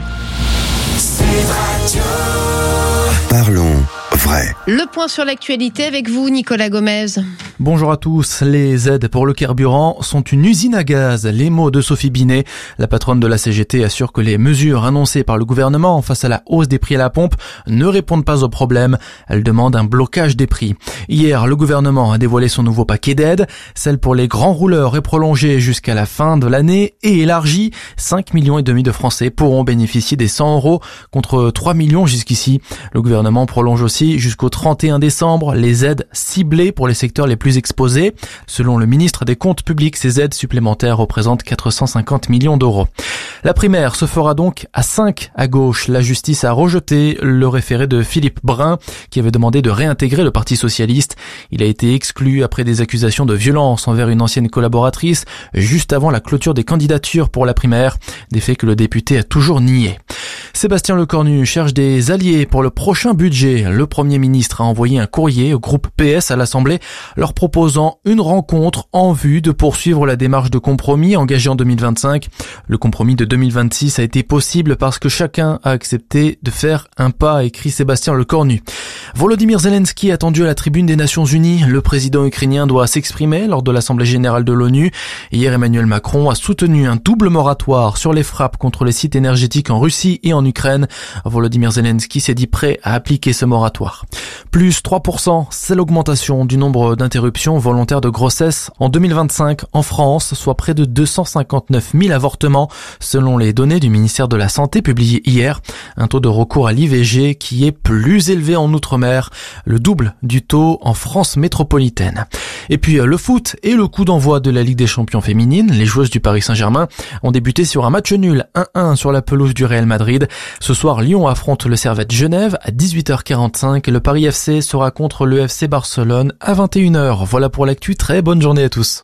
Parlons vrai. Le point sur l'actualité avec vous, Nicolas Gomez. Bonjour à tous. Les aides pour le carburant sont une usine à gaz. Les mots de Sophie Binet. La patronne de la C G T assure que les mesures annoncées par le gouvernement face à la hausse des prix à la pompe ne répondent pas au problème. Elle demande un blocage des prix. Hier, le gouvernement a dévoilé son nouveau paquet d'aides. Celle pour les grands rouleurs est prolongée jusqu'à la fin de l'année et élargie. cinq millions et demi de Français pourront bénéficier des cent euros contre trois millions jusqu'ici. Le gouvernement prolonge aussi jusqu'au trente et un décembre les aides ciblées pour les secteurs les plus exposés. Selon le ministre des Comptes publics, ces aides supplémentaires représentent quatre cent cinquante millions d'euros. La primaire se fera donc à cinq à gauche. La justice a rejeté le référé de Philippe Brun qui avait demandé de réintégrer le Parti socialiste. Il a été exclu après des accusations de violence envers une ancienne collaboratrice juste avant la clôture des candidatures pour la primaire, des faits que le député a toujours niés. Sébastien Lecornu cherche des alliés pour le prochain budget. Le Premier ministre a envoyé un courrier au groupe P S à l'Assemblée leur proposant une rencontre en vue de poursuivre la démarche de compromis engagée en deux mille vingt-cinq. Le compromis de deux mille vingt-six a été possible parce que chacun a accepté de faire un pas, a écrit Sébastien Lecornu. Volodymyr Zelensky attendu à la tribune des Nations Unies. Le président ukrainien doit s'exprimer lors de l'Assemblée générale de l'ONU. Hier, Emmanuel Macron a soutenu un double moratoire sur les frappes contre les sites énergétiques en Russie et en Ukraine. Volodymyr Zelensky s'est dit prêt à appliquer ce moratoire. Plus trois pour cent, c'est l'augmentation du nombre d'interruptions volontaires de grossesse en deux mille vingt-cinq en France, soit près de deux cent cinquante-neuf mille avortements, selon les données du ministère de la Santé publiées hier. Un taux de recours à l'I V G qui est plus élevé en Outre-mer, le double du taux en France métropolitaine. Et puis le foot et le coup d'envoi de la Ligue des Champions féminines. Les joueuses du Paris Saint-Germain ont débuté sur un match nul un un sur la pelouse du Real Madrid. Ce soir, Lyon affronte le Servette Genève à dix-huit heures quarante-cinq et le Paris F C sera contre le F C Barcelone à vingt et une heures. Voilà pour l'actu, très bonne journée à tous.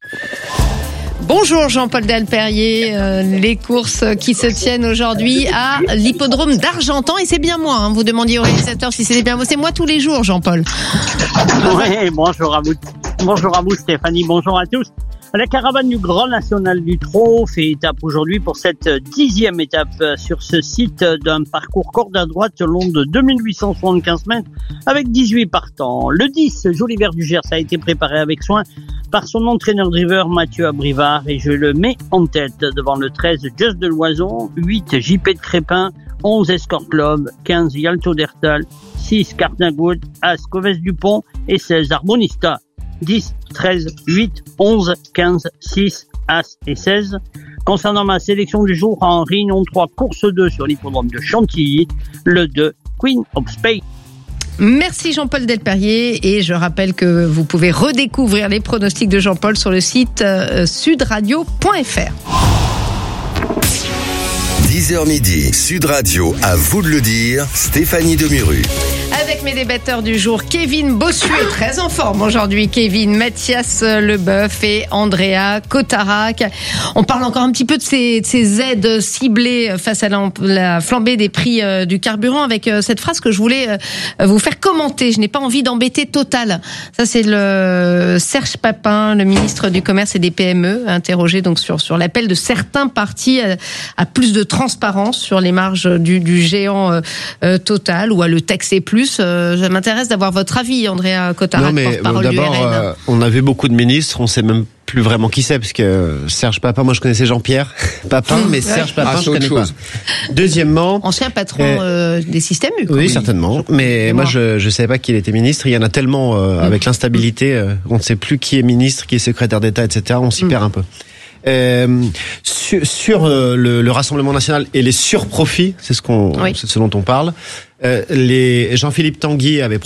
Bonjour Jean-Paul Delperrier, euh, les courses qui se tiennent aujourd'hui à l'hippodrome d'Argentan et c'est bien moi, hein. Vous demandiez au réalisateur si c'était bien moi, c'est moi tous les jours Jean-Paul. Oui, bonjour à vous, bonjour à vous Stéphanie, bonjour à tous. La caravane du Grand National du Trot fait étape aujourd'hui pour cette dixième étape sur ce site d'un parcours corde à droite long de deux mille huit cent soixante-quinze mètres avec dix-huit partants. Le dix, Joli Vert du Gers, a été préparé avec soin par son entraîneur driver Mathieu Abrivard et je le mets en tête devant le treize Just de l'Oison, huit J P de Crépin, onze Escort Club, quinze Yalto d'Ertal, six Cartnagoud, As Coves Dupont et seize Arbonista. dix, treize, huit, onze, quinze, six, As et seize. Concernant ma sélection du jour, en Réunion trois, course deux sur l'hippodrome de Chantilly, le deux, Queen of Spain. Merci Jean-Paul Delperrier et je rappelle que vous pouvez redécouvrir les pronostics de Jean-Paul sur le site euh, sud radio point f r. dix heures midi, Sud Radio, à vous de le dire, Stéphanie Demuru. Avec mes débatteurs du jour, Kevin Bossuet, très en forme aujourd'hui, Kevin, Mathias Leboeuf et Andrea Cotarac. On parle encore un petit peu de ces, de ces aides ciblées face à la, la flambée des prix euh, du carburant avec euh, cette phrase que je voulais euh, vous faire commenter. Je n'ai pas envie d'embêter Total. Ça, c'est le Serge Papin, le ministre du Commerce et des P M E, interrogé donc sur, sur l'appel de certains partis à, à plus de transparence sur les marges du, du géant euh, euh, Total ou à le taxer plus. Euh, ça m'intéresse d'avoir votre avis, Andrea Cotarac, non, mais porte-parole bon, du d'abord, R N. euh, on a vu beaucoup de ministres, on sait même plus vraiment qui c'est, parce que Serge Papin, moi je connaissais Jean-Pierre Papin, mmh, mais ouais. Serge Papin, ah, je connais chose. pas. Deuxièmement, ancien patron euh, euh, des systèmes U. Oui, certainement. Mais moi, je je savais pas qu'il était ministre. Il y en a tellement euh, mmh. avec l'instabilité, euh, on ne sait plus qui est ministre, qui est secrétaire d'État, et cetera. On s'y mmh. perd un peu. Euh, sur, sur euh, le, le Rassemblement national et les surprofits, c'est ce qu'on, oui. c'est ce dont on parle. Euh, les Jean-Philippe Tanguy avait